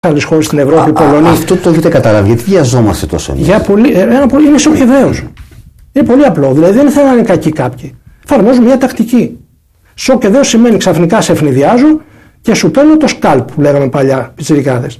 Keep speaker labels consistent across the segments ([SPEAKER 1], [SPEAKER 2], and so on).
[SPEAKER 1] άλλες χώρες στην Ευρώπη, η Πολωνία.
[SPEAKER 2] Αυτό το έχετε καταλάβει, γιατί βιαζόμαστε τόσο εμείς?
[SPEAKER 1] Είναι σοκ και δέος. Είναι πολύ απλό. Δηλαδή δεν θέλω να είναι κακοί κάποιοι. Εφαρμόζουν μια τακτική. Σοκ και δέος σημαίνει ξαφνικά σε ευνηδιάζω και σου παίρνω το σκάλπ που λέγαμε παλιά, πιτσιρικάδες.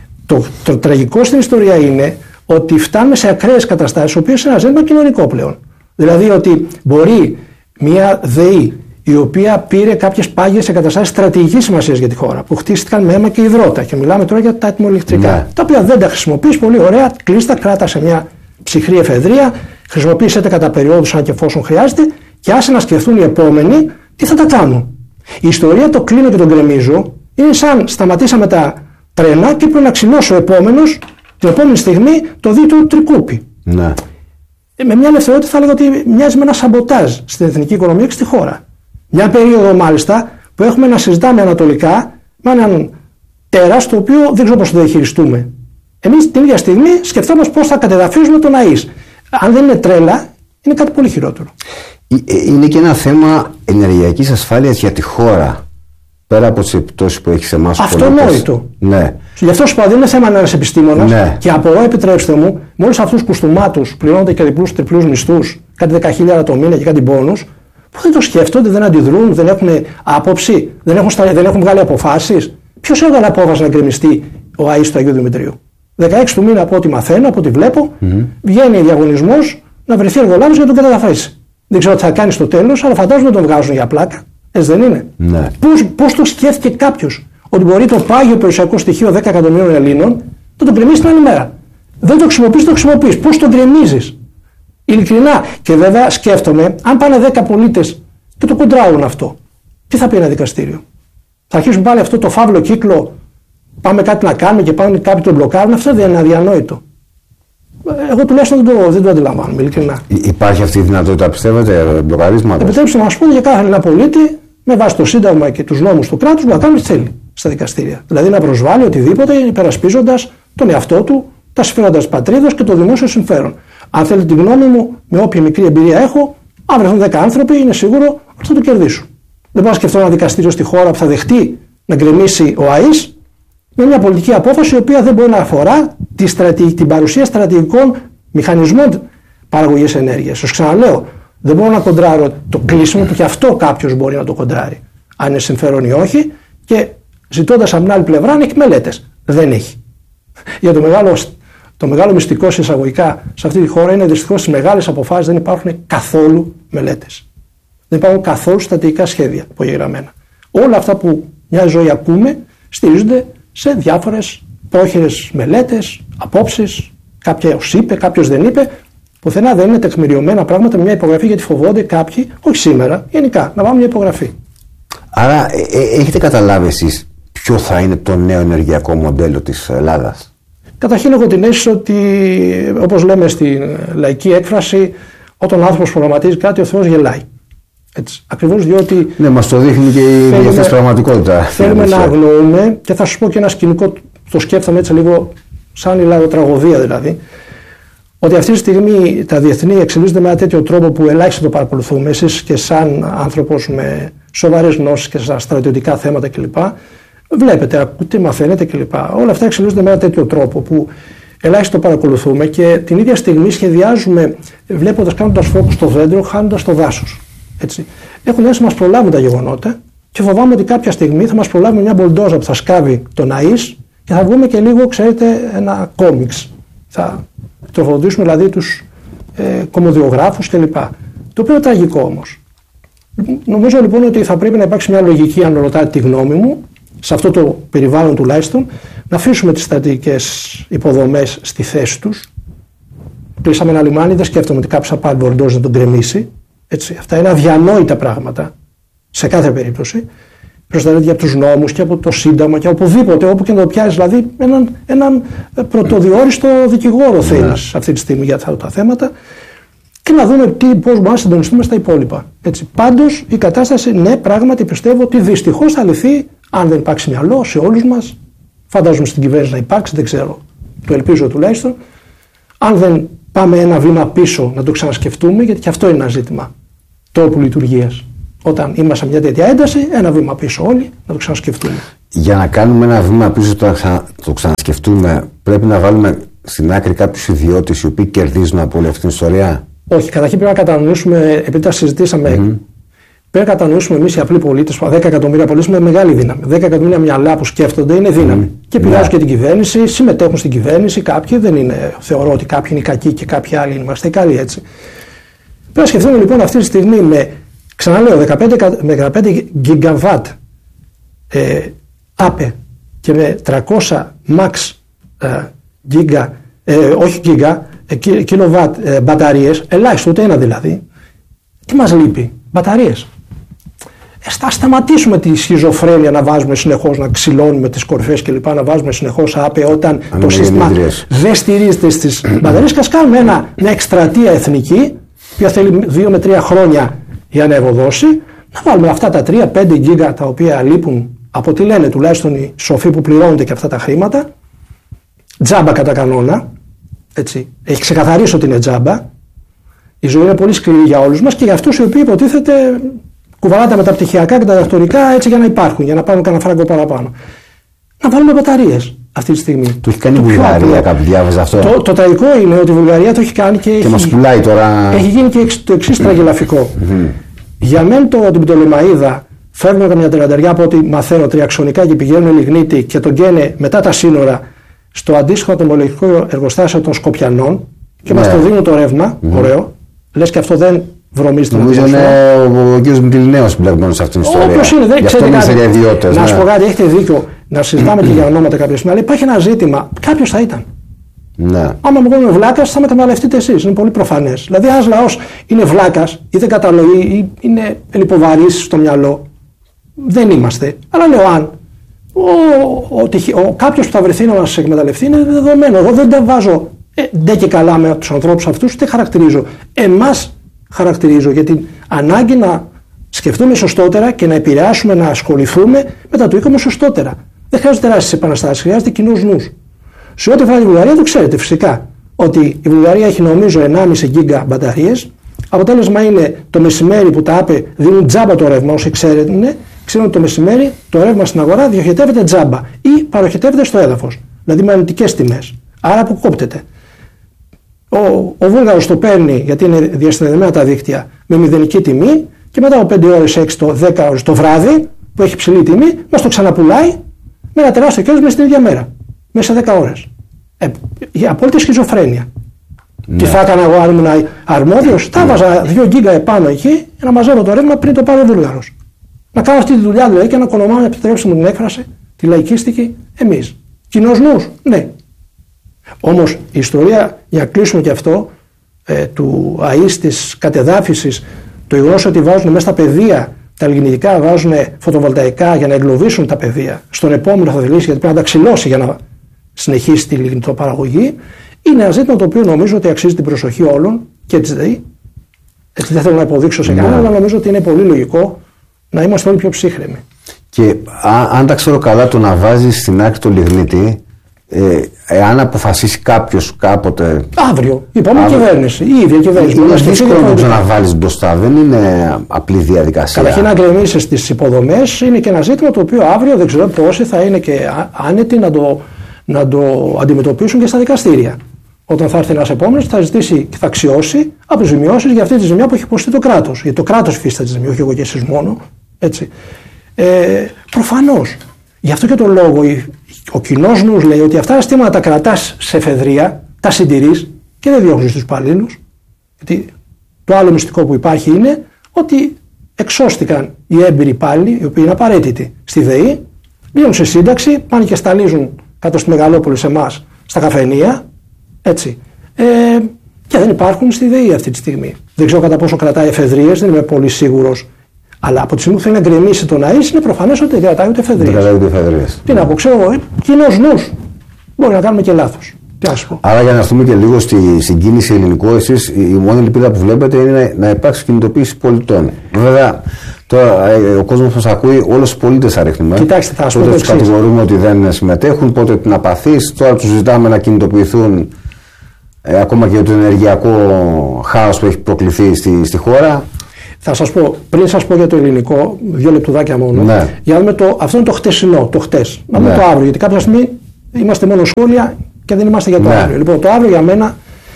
[SPEAKER 1] Το τραγικό στην ιστορία είναι ότι φτάνουμε σε ακραίες καταστάσεις, οι οποίες είναι ένα ζήτημα κοινωνικό πλέον. Δηλαδή ότι μπορεί μια ΔΕΗ, η οποία πήρε κάποιες πάγιες εγκαταστάσεις στρατηγικής σημασίας για τη χώρα, που χτίστηκαν με αίμα και υδρότα, και μιλάμε τώρα για τα ατμοελεκτρικά, τα οποία δεν τα χρησιμοποιείς πολύ ωραία, κλείστα, κράτα σε μια ψυχρή εφεδρεία, χρησιμοποίησέ τα κατά περιόδους αν και εφόσον χρειάζεται, και άσε να σκεφτούν οι επόμενοι τι θα τα κάνουν. Η ιστορία το κλείνω και τον γκρεμίζω, είναι σαν σταματήσαμε τα τρένα και πρέπει να ξυλώσει ο επόμενος την επόμενη στιγμή το δει του τρικούπι.
[SPEAKER 2] Ναι.
[SPEAKER 1] Με μια ελευθερότητα θα έλεγα ότι μοιάζει με ένα σαμποτάζ στην εθνική οικονομία και στη χώρα. Μια περίοδο μάλιστα που έχουμε να συζητάμε ανατολικά με έναν τέρας το οποίο δεν ξέρω πώς το διαχειριστούμε. Εμείς την ίδια στιγμή σκεφτόμαστε πώς θα κατεδαφίσουμε τον ΑΕΣ. Αν δεν είναι τρέλα, είναι κάτι πολύ χειρότερο.
[SPEAKER 2] Είναι και ένα θέμα ενεργειακής ασφάλειας για τη χώρα. Πέρα από τις επιπτώσεις που έχει σε εμάς.
[SPEAKER 1] Αυτονόητο.
[SPEAKER 2] Ναι.
[SPEAKER 1] Γι' αυτό σου είπα, δεν είναι θέμα να είναι ένας επιστήμονας.
[SPEAKER 2] Ναι.
[SPEAKER 1] Και απορώ, επιτρέψτε μου, με όλους αυτούς τους κουστούμάτους πληρώνονται και διπλούς τριπλούς μισθούς, κάτι 10.000 το μήνα και κάτι πόνους, που δεν το σκέφτονται, δεν αντιδρούν, δεν έχουν άποψη, δεν έχουν βγάλει αποφάσεις. Ποιος έβγαλε απόφαση να γκρεμιστεί ο ΑΕΣ του Αγίου Δημητρίου? 16 του μήνα, από ό,τι μαθαίνω, από ό,τι βλέπω, βγαίνει διαγωνισμός να βρεθεί εργολάβος για να τον καταδαφίσει. Δεν ξέρω τι θα κάνει στο τέλος, αλλά φαντάζομαι τον βγάζουν για πλάκα. Έτσι δεν είναι?
[SPEAKER 2] Ναι.
[SPEAKER 1] Πώς το σκέφτηκε κάποιος ότι μπορεί το πάγιο περιουσιακό στοιχείο 10 εκατομμύριων Ελλήνων να το γκρεμίσει την άλλη μέρα? Δεν το χρησιμοποιείς. Πώς το γκρεμίζεις? Ειλικρινά. Και βέβαια σκέφτομαι, αν πάνε 10 πολίτες και το κοντράρουν αυτό, τι θα πει ένα δικαστήριο? Θα αρχίσουν πάλι αυτό το φαύλο κύκλο, πάμε κάτι να κάνουμε και πάνε κάποιοι τον μπλοκάρουν? Αυτό δεν είναι αδιανόητο? Εγώ τουλάχιστον δεν το αντιλαμβάνομαι, ειλικρινά.
[SPEAKER 2] Υπάρχει αυτή η δυνατότητα, πιστεύετε, μπλοκαρίσματος?
[SPEAKER 1] Επιτρέψτε να μας πούνε για κάθε ένα πολίτη, με βάση το Σύνταγμα και τους νόμους του κράτους, να κάνει τι θέλει στα δικαστήρια. Δηλαδή να προσβάλλει οτιδήποτε υπερασπίζοντας τον εαυτό του, τα συμφέροντα της πατρίδας και το δημόσιο συμφέρον. Αν θέλετε τη γνώμη μου, με όποια μικρή εμπειρία έχω, αν βρεθούν 10 άνθρωποι, είναι σίγουρο ότι θα το κερδίσουν. Δεν μπορώ να σκεφτώ ένα δικαστήριο στη χώρα που θα δεχτεί να γκρεμίσει ο ΑΕΣ με μια πολιτική απόφαση η οποία δεν μπορεί να αφορά την παρουσία στρατηγικών μηχανισμών παραγωγής ενέργειας. Σας ξαναλέω, δεν μπορώ να κοντράρω το κλείσιμο που και αυτό κάποιος μπορεί να το κοντράρει, αν είναι συμφέρον ή όχι, και ζητώντας από την άλλη πλευρά αν έχει μελέτες. Δεν έχει. Για το μεγάλο μυστικό σε εισαγωγικά σε αυτή τη χώρα είναι δυστυχώς στις μεγάλες αποφάσεις δεν υπάρχουν καθόλου μελέτες. Δεν υπάρχουν καθόλου στρατηγικά σχέδια υπογεγραμμένα. Όλα αυτά που μια ζωή ακούμε στηρίζονται σε διάφορες πρόχειρες μελέτες, απόψεις, κάποιος είπε, κάποιος δεν είπε. Πουθενά δεν είναι τεκμηριωμένα πράγματα με μια υπογραφή, γιατί φοβόνται κάποιοι, όχι σήμερα, γενικά, να βάλουν μια υπογραφή.
[SPEAKER 2] Άρα έχετε καταλάβει εσείς ποιο θα είναι το νέο ενεργειακό μοντέλο της Ελλάδας?
[SPEAKER 1] Καταρχήν έχω την αίσθηση ότι, όπως λέμε στην λαϊκή έκφραση, όταν ο άνθρωπος προγραμματίζει κάτι, ο Θεός γελάει. Έτσι. Ακριβώς διότι.
[SPEAKER 2] Ναι, μας το δείχνει και η διεθνής πραγματικότητα.
[SPEAKER 1] Θέλουμε να αγνοούμε, και θα σας πω και ένα σκηνικό, το σκέφτομαι έτσι λίγο σαν η λαγοτραγωδία δηλαδή, ότι αυτή τη στιγμή τα διεθνή εξελίσσονται με ένα τέτοιο τρόπο που ελάχιστο το παρακολουθούμε. Εσείς και σαν άνθρωπος με σοβαρές γνώσεις και στα στρατιωτικά θέματα κλπ. Βλέπετε, ακούτε, μαθαίνετε κλπ. Όλα αυτά εξελίσσονται με ένα τέτοιο τρόπο που ελάχιστο παρακολουθούμε και την ίδια στιγμή σχεδιάζουμε, βλέποντας, κάνοντας φόκους στο δέντρο, χάνοντας το δάσος. Έτσι. Έχουν έρθει να μας προλάβουν τα γεγονότα και φοβάμαι ότι κάποια στιγμή θα μας προλάβει μια μπολντόζα που θα σκάβει τον ΑΕΣ και θα βγούμε και λίγο, ξέρετε, ένα κόμιξ. Θα τροφοδοτήσουμε δηλαδή τους κομμωδιογράφους κλπ. Το οποίο είναι τραγικό όμως. Νομίζω λοιπόν ότι θα πρέπει να υπάρξει μια λογική, αν ρωτάτε τη γνώμη μου, σε αυτό το περιβάλλον τουλάχιστον, να αφήσουμε τις στρατηγικές υποδομές στη θέση τους. Κλείσαμε ένα λιμάνι, δεν σκέφτομαι ότι κάποιος θα πάρει μπολντόζα να τον γκρεμίσει. Έτσι, αυτά είναι αδιανόητα πράγματα σε κάθε περίπτωση. Προστατεύεται από τους νόμους και από το Σύνταγμα και οπουδήποτε, όπου και να το πιάσει, δηλαδή έναν πρωτοδιόριστο δικηγόρο θέλεις αυτή τη στιγμή για αυτά τα θέματα, και να δούμε πώς μπορούμε να συντονιστούμε στα υπόλοιπα. Έτσι. Πάντως η κατάσταση, ναι, πράγματι πιστεύω ότι δυστυχώς θα λυθεί, αν δεν υπάρξει μυαλό σε όλους μας. Φαντάζομαι στην κυβέρνηση να υπάρξει, δεν ξέρω, το ελπίζω τουλάχιστον. Αν δεν πάμε ένα βήμα πίσω να το ξανασκεφτούμε, γιατί και αυτό είναι ένα ζήτημα τρόπου λειτουργίας. Όταν είμαστε σε μια τέτοια ένταση, ένα βήμα πίσω όλοι να το ξανασκεφτούμε.
[SPEAKER 2] για να κάνουμε ένα βήμα πίσω, το ξανασκεφτούμε, πρέπει να βάλουμε στην άκρη κάποιους ιδιώτες οι οποίοι κερδίζουν από όλη αυτή την ιστορία?
[SPEAKER 1] Όχι, καταρχήν πρέπει να κατανοήσουμε, επειδή τα συζητήσαμε, πρέπει να κατανοήσουμε εμείς οι απλοί πολίτες, 10 εκατομμύρια πολίτες με μεγάλη δύναμη. 10 εκατομμύρια μυαλά που σκέφτονται είναι δύναμη. Και επηρεάζουν και την κυβέρνηση, συμμετέχουν στην κυβέρνηση. Κάποιοι δεν είναι, θεωρώ ότι κάποιοι είναι κακοί και κάποιοι άλλοι είμαστε καλοί έτσι. Πρέπει να σκεφτούμε λοιπόν αυτή τη στιγμή με, ξαναλέω, 15 γιγαβάτ άπε και με 300 max κιλοβάτ μπαταρίες, ελάχιστο, ούτε ένα δηλαδή. Τι μας λείπει? Μπαταρίες. Θα σταματήσουμε τη σχιζοφρένεια να βάζουμε συνεχώς, να ξυλώνουμε τις κορυφές κλπ. Να βάζουμε συνεχώς άπε όταν το σύστημα δεν στηρίζεται στις μπαταρίες. Και ας κάνουμε μια εκστρατεία εθνική, που θέλει 2 με 3 χρόνια για να ευωδώσει, να βάλουμε αυτά τα 3-5 γίγα τα οποία λείπουν από τι λένε τουλάχιστον οι σοφοί που πληρώνονται και αυτά τα χρήματα, τζάμπα κατά κανόνα. Έτσι. Έχει ξεκαθαρίσει ότι είναι τζάμπα. Η ζωή είναι πολύ σκληρή για όλους μας και για αυτούς οι οποίοι υποτίθεται κουβαλάνε τα μεταπτυχιακά και τα διδακτορικά έτσι για να υπάρχουν, για να πάρουν κανένα φράγκο παραπάνω. Να βάλουμε μπαταρίες αυτή τη στιγμή.
[SPEAKER 2] Το έχει κάνει η Βουλγαρία, κάπου διάβαζα αυτό.
[SPEAKER 1] Το τραγικό είναι ότι η Βουλγαρία το έχει κάνει και
[SPEAKER 2] μας πουλάει τώρα.
[SPEAKER 1] Έχει γίνει και το εξής τραγελαφικό. Για μεν την Πτολεμαΐδα φεύγουν καμιά 30 από ό,τι μαθαίνω τριαξονικά και πηγαίνουν λιγνίτη και τον καίνε μετά τα σύνορα στο αντίστοιχο ατομολογικό εργοστάσιο των Σκοπιανών και μας το δίνουν το ρεύμα. Ωραίο. Λες και αυτό δεν βρωμίζει την
[SPEAKER 2] ατμόσφαιρα. Νομίζω είναι ο κ. Μητυλινέος που μπλέκει σε αυτήν την ιστορία.
[SPEAKER 1] Όποιος είναι, δεν ξέρει
[SPEAKER 2] κάτι.
[SPEAKER 1] Να σου πω κάτι, έχετε δίκιο να συζητάμε και για ονόματα κάποια στιγμή, αλλά υπάρχει ένα ζήτημα. Κάποιος θα ήταν.
[SPEAKER 2] Ναι.
[SPEAKER 1] Άμα μου είμαι βλάκας, θα μεταμαλευτείτε εσείς. Είναι πολύ προφανές. Δηλαδή, ένας λαός είναι βλάκας ή δεν καταλογεί ή είναι λιποβαρής στο μυαλό. Δεν είμαστε. Αλλά λέω αν. Κάποιος που θα βρεθεί να μας εκμεταλλευτεί είναι δεδομένο. Εγώ δεν τα βάζω ντε και καλά με τους ανθρώπους αυτούς, δεν χαρακτηρίζω. Εμάς χαρακτηρίζω για την ανάγκη να σκεφτούμε σωστότερα και να επηρεάσουμε, να ασχοληθούμε με τα του οίκου σωστότερα. Δεν χρειάζεται τεράστιες επαναστάσεις, χρειάζεται κοινούς νους. Σε ό,τι αφορά τη Βουλγαρία, το ξέρετε φυσικά ότι η Βουλγαρία έχει νομίζω 1,5 γίγκα μπαταρίες. Αποτέλεσμα είναι το μεσημέρι που τα άπε δίνουν τζάμπα το ρεύμα, όσοι ξέρουν ότι το μεσημέρι το ρεύμα στην αγορά διοχετεύεται τζάμπα ή παροχετεύεται στο έδαφος. Δηλαδή με αρνητικές τιμές. Άρα αποκόπτεται. Ο Βούλγαρος το παίρνει, γιατί είναι διασυνδεδεμένα τα δίκτυα, με μηδενική τιμή και μετά από 5 ώρες, 6 το 10 ώρες το βράδυ, που έχει ψηλή τιμή, μας το ξαναπουλάει με ένα τεράστιο κέρδος μέσα στην ίδια μέρα. Μέσα σε 10 ώρες. Η απόλυτη σχιζοφρένεια. Τι θα έκανα εγώ αν ήμουν αρμόδιος? Θα βάζα 2 γίγκα επάνω εκεί για να μαζεύω το ρεύμα πριν το πάρει ο Βούλγαρος. Να κάνω αυτή τη δουλειά δηλαδή και να κονομάμε, επιτρέψτε μου την έκφραση, τη λαϊκίστικη εμείς. Κοινός νους, ναι. Όμως η ιστορία, για να κλείσουμε και αυτό, του ΑΕΣ, της κατεδάφισης, το γεγονός ότι βάζουν μέσα στα πεδία, τα λιγνητικά βάζουν φωτοβολταϊκά για να εγκλωβίσουν τα πεδία, στον επόμενο θα θελήσει γιατί πρέπει να τα ξυλώσει για να συνεχίσει τη λιγνητοπαραγωγή, είναι ένα ζήτημα το οποίο νομίζω ότι αξίζει την προσοχή όλων και της ΔΕΗ. Έτσι δεν θέλω να υποδείξω σε κανέναν, αλλά νομίζω ότι είναι πολύ λογικό να είμαστε όλοι πιο ψύχρεμοι.
[SPEAKER 2] Και αν τα ξέρω καλά, το να βάζει στην άκρη το λιγνίτη, εάν αποφασίσει κάποιος κάποτε.
[SPEAKER 1] Αύριο, η επόμενη κυβέρνηση, η ίδια κυβέρνηση.
[SPEAKER 2] Είναι δύσκολο να το ξαναβάλεις μπροστά, δεν είναι απλή διαδικασία.
[SPEAKER 1] Καταρχήν, να γκρεμίσεις τις υποδομές είναι και ένα ζήτημα το οποίο αύριο δεν ξέρω πόσοι θα είναι και άνετοι να το αντιμετωπίσουν και στα δικαστήρια. Όταν θα έρθει ένας επόμενος, θα ζητήσει και θα αξιώσει αποζημιώσεις για αυτή τη ζημιά που έχει υποστεί το κράτος. Γιατί το κράτος υφίσταται τη ζημιά, όχι εγώ και εσείς μόνο. Έτσι. Προφανώς. Γι' αυτό και το λόγο ο κοινός νους λέει ότι αυτά τα στήματα τα κρατάς σε εφεδρεία, τα συντηρείς και δεν διώχνεις τους υπαλλήλους. Γιατί το άλλο μυστικό που υπάρχει είναι ότι εξώστηκαν οι έμπειροι υπάλληλοι, οι οποίοι είναι απαραίτητοι στη ΔΕΗ, βγαίνουν σε σύνταξη, πάνε και σταλίζουν κάτω στη Μεγαλόπολη σε εμάς στα καφενεία. Έτσι. Και δεν υπάρχουν στη ΔΕΗ αυτή τη στιγμή. Δεν ξέρω κατά πόσο κρατάει εφεδρείες, δεν είμαι πολύ σίγουρος. Αλλά από τη στιγμή που θέλει να γκρεμίσει τον ΑΕΣ, είναι προφανές ότι δεν κρατάει ούτε εφεδρείες. Τι να πω, ξέρω εγώ, κοινός νους. Μπορεί να κάνουμε και λάθος. Τι να σου πω.
[SPEAKER 2] Άρα, για να έρθουμε και λίγο στη συγκίνηση ελληνικού, εσείς η μόνη ελπίδα που βλέπετε είναι να υπάρξει κινητοποίηση πολιτών. Βέβαια, τώρα ο κόσμος που μας ακούει, όλους τους πολίτες αριθμούμε.
[SPEAKER 1] Κοιτάξτε, θα σου πω.
[SPEAKER 2] Πότε τους κατηγορούμε ότι δεν συμμετέχουν, πότε την απαθείς. Τώρα τους ζητάμε να κινητοποιηθούν ακόμα και το ενεργειακό χάος που έχει προκληθεί στη χώρα.
[SPEAKER 1] Θα σας πω, πριν σας πω για το ελληνικό, 2 λεπτουδάκια μόνο, για να δούμε αυτό είναι το χτεσινό, το χτες. Να δούμε το αύριο, γιατί κάποια στιγμή είμαστε μόνο σχόλια και δεν είμαστε για το αύριο. Λοιπόν, το αύριο για μένα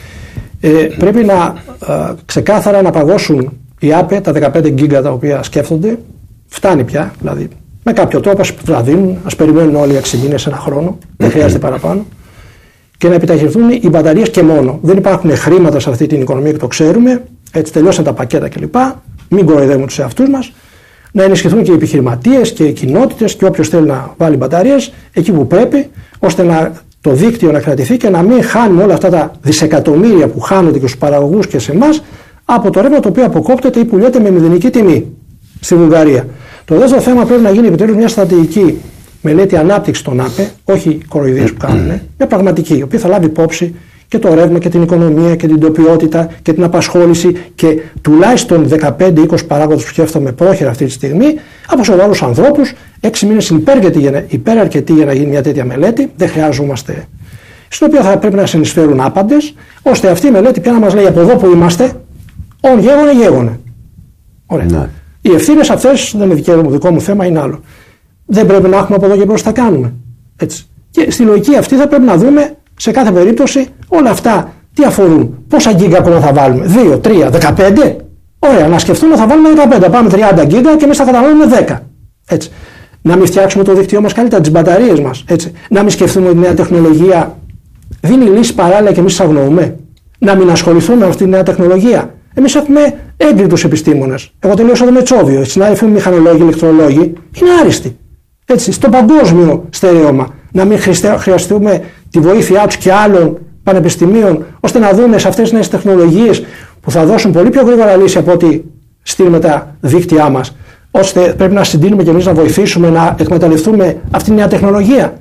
[SPEAKER 1] πρέπει να ξεκάθαρα να παγώσουν οι ΑΠΕ, τα 15 γίγκα τα οποία σκέφτονται, φτάνει πια, δηλαδή με κάποιο τρόπο ας βραδύνουν, ας περιμένουν όλοι 6 μήνες, 1 χρόνο, δεν χρειάζεται παραπάνω, και να επιταχυνθούν οι μπαταρίες και μόνο. Δεν υπάρχουν χρήματα σε αυτή την οικονομία και το ξέρουμε, έτσι τελειώσαν τα πακέτα κλπ. Μην κοροϊδεύουμε τους εαυτούς μας. Να ενισχυθούν και οι επιχειρηματίες και οι κοινότητες και όποιος θέλει να βάλει μπαταρίες εκεί που πρέπει, ώστε το δίκτυο να κρατηθεί και να μην χάνουμε όλα αυτά τα δισεκατομμύρια που χάνονται και στους παραγωγούς και σε εμάς από το ρεύμα το οποίο αποκόπτεται ή πουλιέται με μηδενική τιμή στη Βουλγαρία. Το δεύτερο θέμα, πρέπει να γίνει επιτέλους μια στρατηγική μελέτη ανάπτυξη των ΑΠΕ, όχι κοροϊδίες που κάνουν, μια πραγματική, η οποία θα λάβει υπόψη και το ρεύμα και την οικονομία και την τοπιότητα και την απασχόληση και τουλάχιστον 15-20 παράγοντες που σκέφτομαι πρόχειρα αυτή τη στιγμή από σοβαρούς ανθρώπους. 6 μήνες υπεραρκετοί για να γίνει μια τέτοια μελέτη, δεν χρειάζομαστε, στην οποία θα πρέπει να συνεισφέρουν άπαντες, ώστε αυτή η μελέτη πια να μας λέει από εδώ που είμαστε, όν γέγονε. Ωραία. Ναι. Οι ευθύνες αυτές δεν είναι δικό μου θέμα, είναι άλλο. Δεν πρέπει να έχουμε από εδώ και μπρος, τα κάνουμε. Έτσι. Και στη λογική αυτή θα πρέπει να δούμε σε κάθε περίπτωση όλα αυτά τι αφορούν. Πόσα γίγκα ακόμα θα βάλουμε, 2, 3, 15. Ωραία, να σκεφτούμε θα βάλουμε 15. Πάμε 30 γίγκα και εμείς θα καταβάλουμε 10. Έτσι. Να μην φτιάξουμε το δίκτυό μας καλύτερα, τις μπαταρίες μας. Έτσι. Να μην σκεφτούμε ότι η νέα τεχνολογία δίνει λύσεις παράλληλα και εμείς τις αγνοούμε. Να μην ασχοληθούμε με αυτή τη νέα τεχνολογία. Εμείς έχουμε έγκριτους επιστήμονες. Εγώ τελείωσα το Μετσόβιο. Οι συνάδελφοι μου μηχανολόγοι, ηλεκτρολόγοι είναι άριστοι. Έτσι, στο παγκόσμιο στερέωμα. Να μην χρειαστούμε τη βοήθειά τους και άλλων πανεπιστημίων, ώστε να δούμε σε αυτές τις νέες τεχνολογίες που θα δώσουν πολύ πιο γρήγορα λύση από ό,τι στείλουμε τα δίκτυά μας. Ώστε πρέπει να συντείνουμε και εμείς να βοηθήσουμε να εκμεταλλευτούμε αυτή τη νέα τεχνολογία.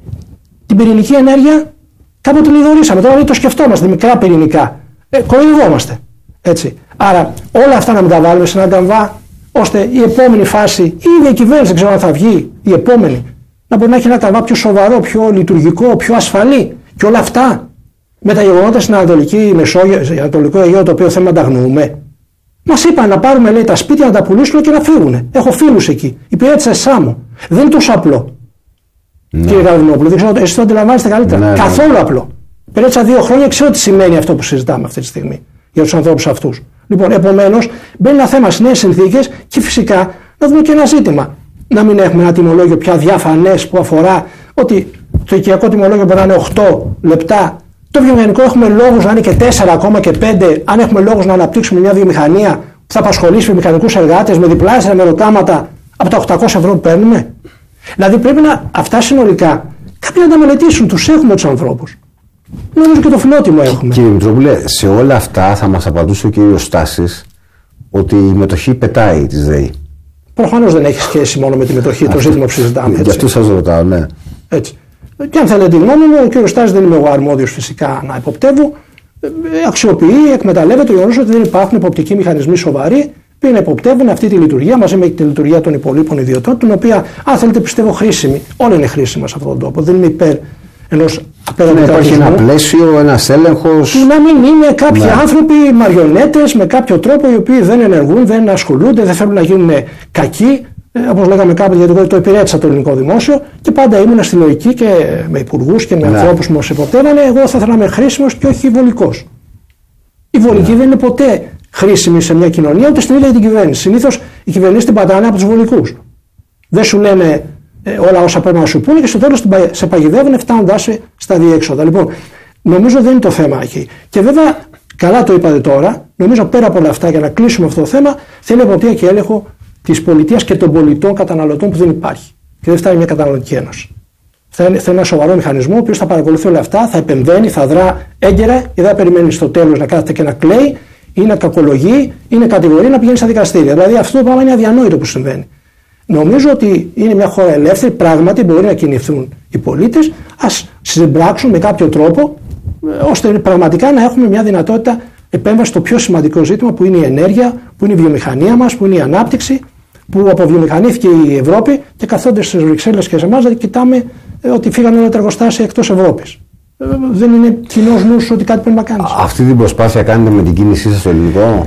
[SPEAKER 1] Την πυρηνική ενέργεια κάποτε λιγορήσαμε. Τώρα το σκεφτόμαστε, μικρά πυρηνικά. Κοροϊδευόμαστε. Έτσι. Άρα όλα αυτά να μην τα βάλουμε σε έναν καμβά, ώστε η επόμενη φάση, η ίδια η κυβέρνηση, δεν ξέρω αν θα βγει, η επόμενη, να μπορεί να έχει ένα καμβά πιο σοβαρό, πιο λειτουργικό, πιο ασφαλή. Και όλα αυτά με τα γεγονότα στην Ανατολική Μεσόγειο, Ανατολικό Αιγαίο, το οποίο θέλουμε να τα αγνοούμε. Μας είπαν να πάρουμε, λέει, τα σπίτια, να τα πουλήσουμε και να φύγουν. Έχω φίλους εκεί. Υπηρέτησα σε Σάμο. Δεν είναι τόσο απλό. Ναι. Κύριε Καρδινόπουλο, δεν ξέρω, εσείς το αντιλαμβάνεστε καλύτερα. Ναι, καθόλου ναι. Απλό. Υπηρέτησα 2 χρόνια, ξέρω τι σημαίνει αυτό που συζητάμε αυτή τη στιγμή για τους ανθρώπους αυτούς. Λοιπόν, επομένως, μπαίνει ένα θέμα στις νέες συνθήκες και φυσικά να δούμε και ένα ζήτημα. Να μην έχουμε ένα τιμολόγιο πια διαφανές που αφορά ότι το οικιακό τιμολόγιο μπορεί να είναι 8 λεπτά. Το βιομηχανικό έχουμε λόγους να είναι και 4 ακόμα και 5, αν έχουμε λόγους να αναπτύξουμε μια βιομηχανία που θα απασχολήσει βιομηχανικούς εργάτες με διπλάσια μεροκάματα από τα 800 ευρώ που παίρνουμε. Δηλαδή πρέπει να αυτά συνολικά κάποιοι να τα μελετήσουν, τους έχουμε τους ανθρώπους. Νομίζω και το φιλότιμο έχουμε.
[SPEAKER 2] Κύριε Μητρόπουλε, σε όλα αυτά θα μας απαντούσε ο κύριος Στάσης ότι η μετοχή πετάει της ΔΕΗ.
[SPEAKER 1] Προφανώς δεν έχει σχέση μόνο με τη μετοχή, το ζήτημα που συζητάμε.
[SPEAKER 2] Γι' αυτό σας ρωτάω, ναι.
[SPEAKER 1] Έτσι. Και αν θέλετε τη γνώμη μου, ο κύριος Στάσης δεν είμαι εγώ αρμόδιος φυσικά να υποπτεύω. Αξιοποιεί, εκμεταλλεύεται το γεγονός ότι δεν υπάρχουν υποπτικοί μηχανισμοί σοβαροί που να υποπτεύουν αυτή τη λειτουργία μαζί με τη λειτουργία των υπολείπων ιδιωτών, την οποία, αν θέλετε, πιστεύω χρήσιμη. Όλα είναι χρήσιμα σε αυτόν τον τόπο. Δεν είμαι υπέρ ενός απέναντι.
[SPEAKER 2] Υπάρχει ένα πλαίσιο, ένας έλεγχος.
[SPEAKER 1] Να μην είναι κάποιοι άνθρωποι μαριονέτες με κάποιο τρόπο οι οποίοι δεν ενεργούν, δεν ασχολούνται, δεν θέλουν να γίνουν κακοί. Όπως λέγαμε κάποτε, γιατί το υπηρέτησα το ελληνικό δημόσιο και πάντα ήμουν στη λογική και με υπουργούς και με ανθρώπους που μας υποπτεύανε. Εγώ θα ήθελα να είμαι χρήσιμος και όχι βολικός. Η βολική δεν είναι ποτέ χρήσιμη σε μια κοινωνία, ούτε στην ίδια την κυβέρνηση. Συνήθως οι κυβερνήσεις την πατάνε από τους βολικούς. Δεν σου λένε όλα όσα πρέπει να σου πούνε και στο τέλος σε παγιδεύουν φτάνοντας στα διέξοδα. Λοιπόν, νομίζω δεν είναι το θέμα εκεί. Και βέβαια, καλά το είπατε τώρα, νομίζω πέρα από όλα αυτά, για να κλείσουμε αυτό το θέμα, θέλει εποπτεία και έλεγχο της πολιτείας και των πολιτών καταναλωτών που δεν υπάρχει. Και δεν φτάνει μια καταναλωτική ένωση. Θέλει ένα σοβαρό μηχανισμό, ο οποίος θα παρακολουθεί όλα αυτά, θα επεμβαίνει, θα δρά έγκαιρα και δεν θα περιμένει στο τέλος να κάθεται και να κλαίει ή να κακολογεί ή να κατηγορεί να πηγαίνει στα δικαστήρια. Δηλαδή αυτό το πράγμα είναι αδιανόητο που συμβαίνει. Νομίζω ότι είναι μια χώρα ελεύθερη, πράγματι μπορεί να κινηθούν οι πολίτες, ας συμπράξουν με κάποιο τρόπο, ώστε πραγματικά να έχουμε μια δυνατότητα επέμβαση στο πιο σημαντικό ζήτημα που είναι η ενέργεια, που είναι η βιομηχανία μας, που είναι η ανάπτυξη, που αποβιομηχανήθηκε η Ευρώπη και καθόντας στις Βρυξέλλες και σε εμάς δηλαδή κοιτάμε ότι φύγανε όλα τα εργοστάσια εκτός Ευρώπης. Δεν είναι κοινός νους ότι κάτι πρέπει να κάνεις.
[SPEAKER 2] Αυτή την προσπάθεια κάνετε με την κίνησή σας στο ελληνικό?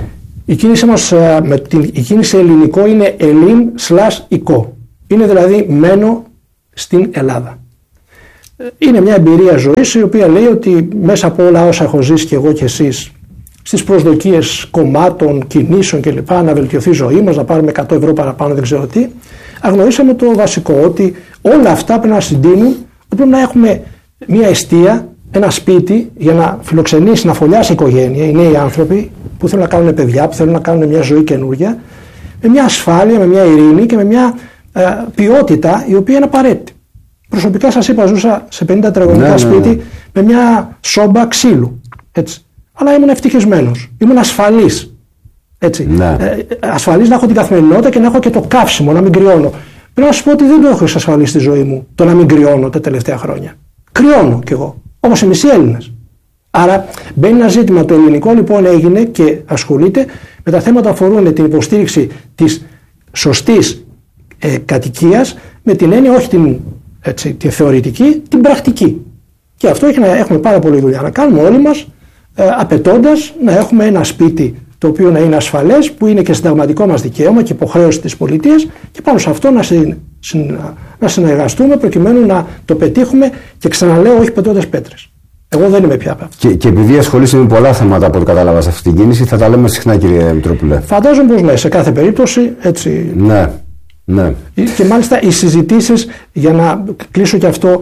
[SPEAKER 1] Η κίνηση μας, η κίνηση ελληνικό είναι Ελλήν/Ικό. Είναι δηλαδή μένω στην Ελλάδα. Είναι μια εμπειρία ζωής η οποία λέει ότι μέσα από όλα όσα έχω ζήσει και εγώ και εσείς, στις προσδοκίες κομμάτων, κινήσεων κλπ. Να βελτιωθεί η ζωή μας, να πάρουμε 100 ευρώ παραπάνω, δεν ξέρω τι, αγνοήσαμε το βασικό, ότι όλα αυτά πρέπει να συντείνουν, πρέπει να έχουμε μια εστία, ένα σπίτι για να φιλοξενήσει, να φωλιάσει η οικογένεια, οι νέοι άνθρωποι που θέλουν να κάνουν παιδιά, που θέλουν να κάνουν μια ζωή καινούργια, με μια ασφάλεια, με μια ειρήνη και με μια ποιότητα η οποία είναι απαραίτητη. Προσωπικά σας είπα, ζούσα σε 50 τετραγωνικά σπίτι με μια σόμπα ξύλου. Έτσι. Αλλά ήμουν ευτυχισμένος, ήμουν ασφαλής. Ασφαλής να έχω την καθημερινότητα και να έχω και το καύσιμο, να μην κρυώνω. Πρέπει να σας πω ότι δεν το έχω εξασφαλίσει στη ζωή μου το να μην κρυώνω τα τελευταία χρόνια. Κρυώνω κι εγώ, όπως οι μισοί Έλληνες. Άρα μπαίνει ένα ζήτημα. Το ελληνικό λοιπόν έγινε και ασχολείται με τα θέματα που αφορούν την υποστήριξη της σωστής κατοικίας, με την έννοια όχι την θεωρητική, την πρακτική. Και αυτό έχουμε πάρα πολλή δουλειά να κάνουμε όλοι μας, απαιτώντας να έχουμε ένα σπίτι το οποίο να είναι ασφαλές, που είναι και συνταγματικό μας δικαίωμα και υποχρέωση της πολιτείας, και πάνω σε αυτό να συνεργαστούμε προκειμένου να το πετύχουμε, και ξαναλέω, όχι πετώντας πέτρες. Εγώ δεν είμαι πια από αυτό. Και
[SPEAKER 2] επειδή ασχολείσαι με πολλά θέματα από ό,τι κατάλαβα σε αυτή την κίνηση, θα τα λέμε συχνά, κύριε Μητρόπουλε.
[SPEAKER 1] Φαντάζομαι πως ναι, σε κάθε περίπτωση έτσι.
[SPEAKER 2] Ναι.
[SPEAKER 1] Και μάλιστα οι συζητήσεις, για να κλείσω και αυτό,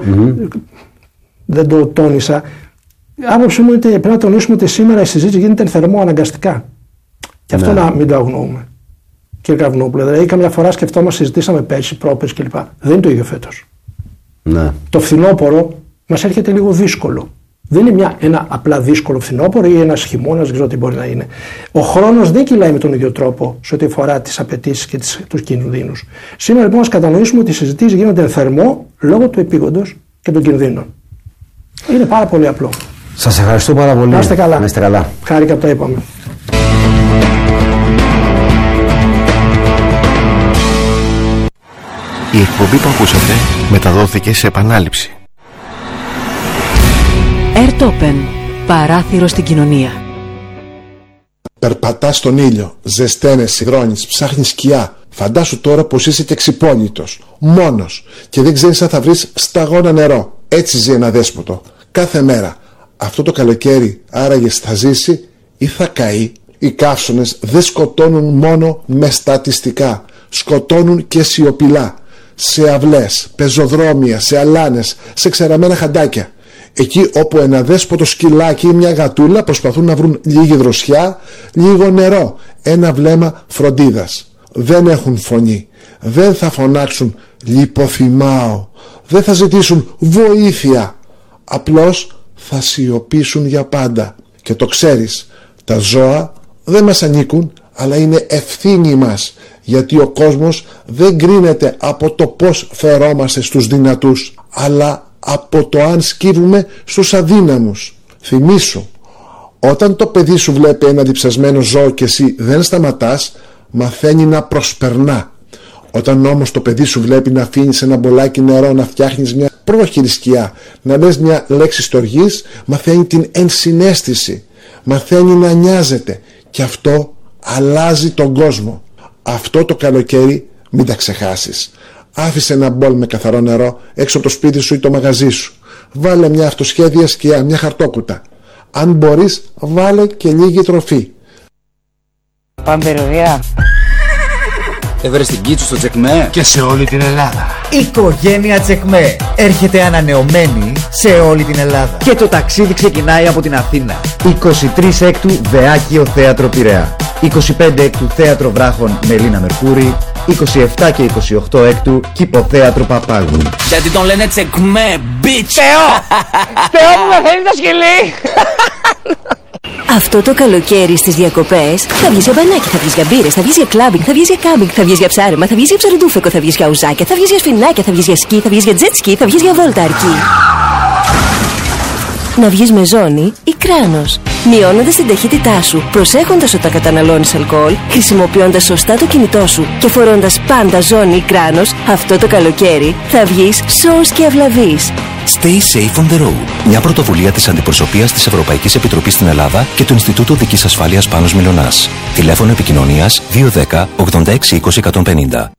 [SPEAKER 1] δεν το τόνισα. Άποψή μου είναι ότι πρέπει να τονίσουμε ότι σήμερα η συζήτηση γίνεται θερμό αναγκαστικά. Και αυτό να μην το αγνοούμε. Κύριε Καβουνόπουλε, δηλαδή καμιά φορά σκεφτόμαστε, συζητήσαμε πέρσι, πρόπερσι κλπ. Δεν είναι το ίδιο φέτος.
[SPEAKER 2] Ναι.
[SPEAKER 1] Το φθινόπωρο μας έρχεται λίγο δύσκολο. Δεν είναι ένα απλά δύσκολο φθινόπωρο ή ένας χειμώνας, δεν ξέρω τι μπορεί να είναι. Ο χρόνος δεν κυλάει με τον ίδιο τρόπο σε ό,τι αφορά τις απαιτήσεις και τους κινδύνους. Σήμερα λοιπόν ας κατανοήσουμε ότι οι συζητήσεις γίνονται θερμό λόγω του επίγοντος και των κινδύνων. Είναι πάρα πολύ απλό.
[SPEAKER 2] Σας ευχαριστώ πάρα πολύ.
[SPEAKER 1] Να είστε καλά.
[SPEAKER 2] Να είστε καλά.
[SPEAKER 1] Χάρηκα που τα είπαμε.
[SPEAKER 3] Η εκπομπή που ακούσατε μεταδόθηκε σε επανάληψη.
[SPEAKER 4] Airtopen. Παράθυρο στην κοινωνία.
[SPEAKER 5] Περπατάς στον ήλιο, ζεσταίνεσαι, υδρώνεις, ψάχνεις σκιά. Φαντάσου τώρα πως είσαι και ξυπόλυτος, μόνος, και δεν ξέρεις αν θα βρεις σταγόνα νερό. Έτσι ζει ένα δέσποτο, κάθε μέρα. Αυτό το καλοκαίρι άραγες θα ζήσει ή θα καεί? Οι καύσωνες δεν σκοτώνουν μόνο με στατιστικά, σκοτώνουν και σιωπηλά. Σε αυλές, πεζοδρόμια, σε αλάνες, σε ξεραμένα χαντάκια. Εκεί όπου ένα δέσποτο σκυλάκι ή μια γατούλα προσπαθούν να βρουν λίγη δροσιά, λίγο νερό, ένα βλέμμα φροντίδας. Δεν έχουν φωνή, δεν θα φωνάξουν λιποθυμάω, δεν θα ζητήσουν βοήθεια. Απλώς θα σιωπήσουν για πάντα. Και το ξέρεις, τα ζώα δεν μας ανήκουν, αλλά είναι ευθύνη μας, γιατί ο κόσμος δεν κρίνεται από το πώς φερόμαστε στους δυνατούς, αλλά από το αν σκύβουμε στους αδύναμους. Θυμήσου, όταν το παιδί σου βλέπει ένα διψασμένο ζώο και εσύ δεν σταματάς, μαθαίνει να προσπερνά. Όταν όμως το παιδί σου βλέπει να αφήνεις ένα μπολάκι νερό, να φτιάχνεις μια πρόχειρη σκιά, να λες μια λέξη στοργής, μαθαίνει την ενσυναίσθηση, μαθαίνει να νοιάζεται, και αυτό αλλάζει τον κόσμο. Αυτό το καλοκαίρι μην τα ξεχάσεις. Άφησε ένα μπολ με καθαρό νερό έξω από το σπίτι σου ή το μαγαζί σου. Βάλε μια αυτοσχέδια σκιά, μια χαρτόκουτα. Αν μπορείς, βάλε και λίγη τροφή.
[SPEAKER 6] Πάμε περιοδία.
[SPEAKER 7] Έβρες την κίτσου στο Τσεκμέ
[SPEAKER 8] και σε όλη την Ελλάδα.
[SPEAKER 9] Η οικογένεια Τσεκμέ έρχεται ανανεωμένη σε όλη την Ελλάδα. Και το ταξίδι ξεκινάει από την Αθήνα. 23 έκτου Βεάκιο Θέατρο Πειραιά, 25 έκτου Θέατρο Βράχων Μελίνα Μερκούρη, 27 και 28 έκτου Κηποθέατρο Παπάγου.
[SPEAKER 7] Γιατί τον λένε Τσεκμέ, bitch!
[SPEAKER 6] Θεό μου, με θέλει το σκυλί!
[SPEAKER 4] Αυτό το καλοκαίρι στις διακοπές θα βγεις για μπανάκι, θα βγεις για μπύρες, θα βγεις για κλάμπινγκ, θα βγεις για κάμπινγκ, θα βγεις για ψάρεμα, θα βγεις για ψαροντούφεκο, θα βγεις για ουζάκια, θα βγεις για σφινάκια, θα βγεις για σκι, θα βγεις για τζετ σκι, θα βγεις για βόλτα αρκή. Να βγεις με ζώνη ή κράνος, μειώνοντας την ταχύτητά σου, προσέχοντας όταν καταναλώνεις αλκοόλ, χρησιμοποιώντας σωστά το κινητό σου και φορώντας πάντα ζώνη ή κράνος, αυτό το καλοκαίρι θα βγεις σώος και αυλαβής.
[SPEAKER 8] Stay safe on the road. Μια πρωτοβουλία της Αντιπροσωπείας της Ευρωπαϊκής Επιτροπής στην Ελλάδα και του Ινστιτούτου Οδικής Ασφάλειας Πάνος Μιλωνάς. Τηλέφωνο επικοινωνίας 210 86 20 150.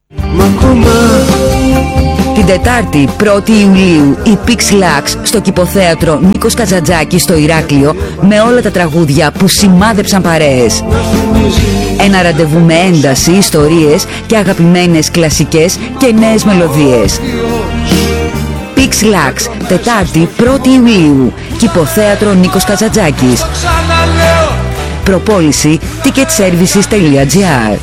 [SPEAKER 10] Την Τετάρτη 1η Ιουλίου η Pix Lux στο Κηποθέατρο Νίκος Καζαντζάκης στο Ηράκλειο με όλα τα τραγούδια που σημάδεψαν παρέες. Ένα ραντεβού με ένταση, ιστορίες και αγαπημένες κλασικές και νέες μελωδίες. Pix Lux, Τετάρτη 1η Ιουλίου, Κηποθέατρο Νίκος Καζαντζάκης. Προπόληση ticketservices.gr.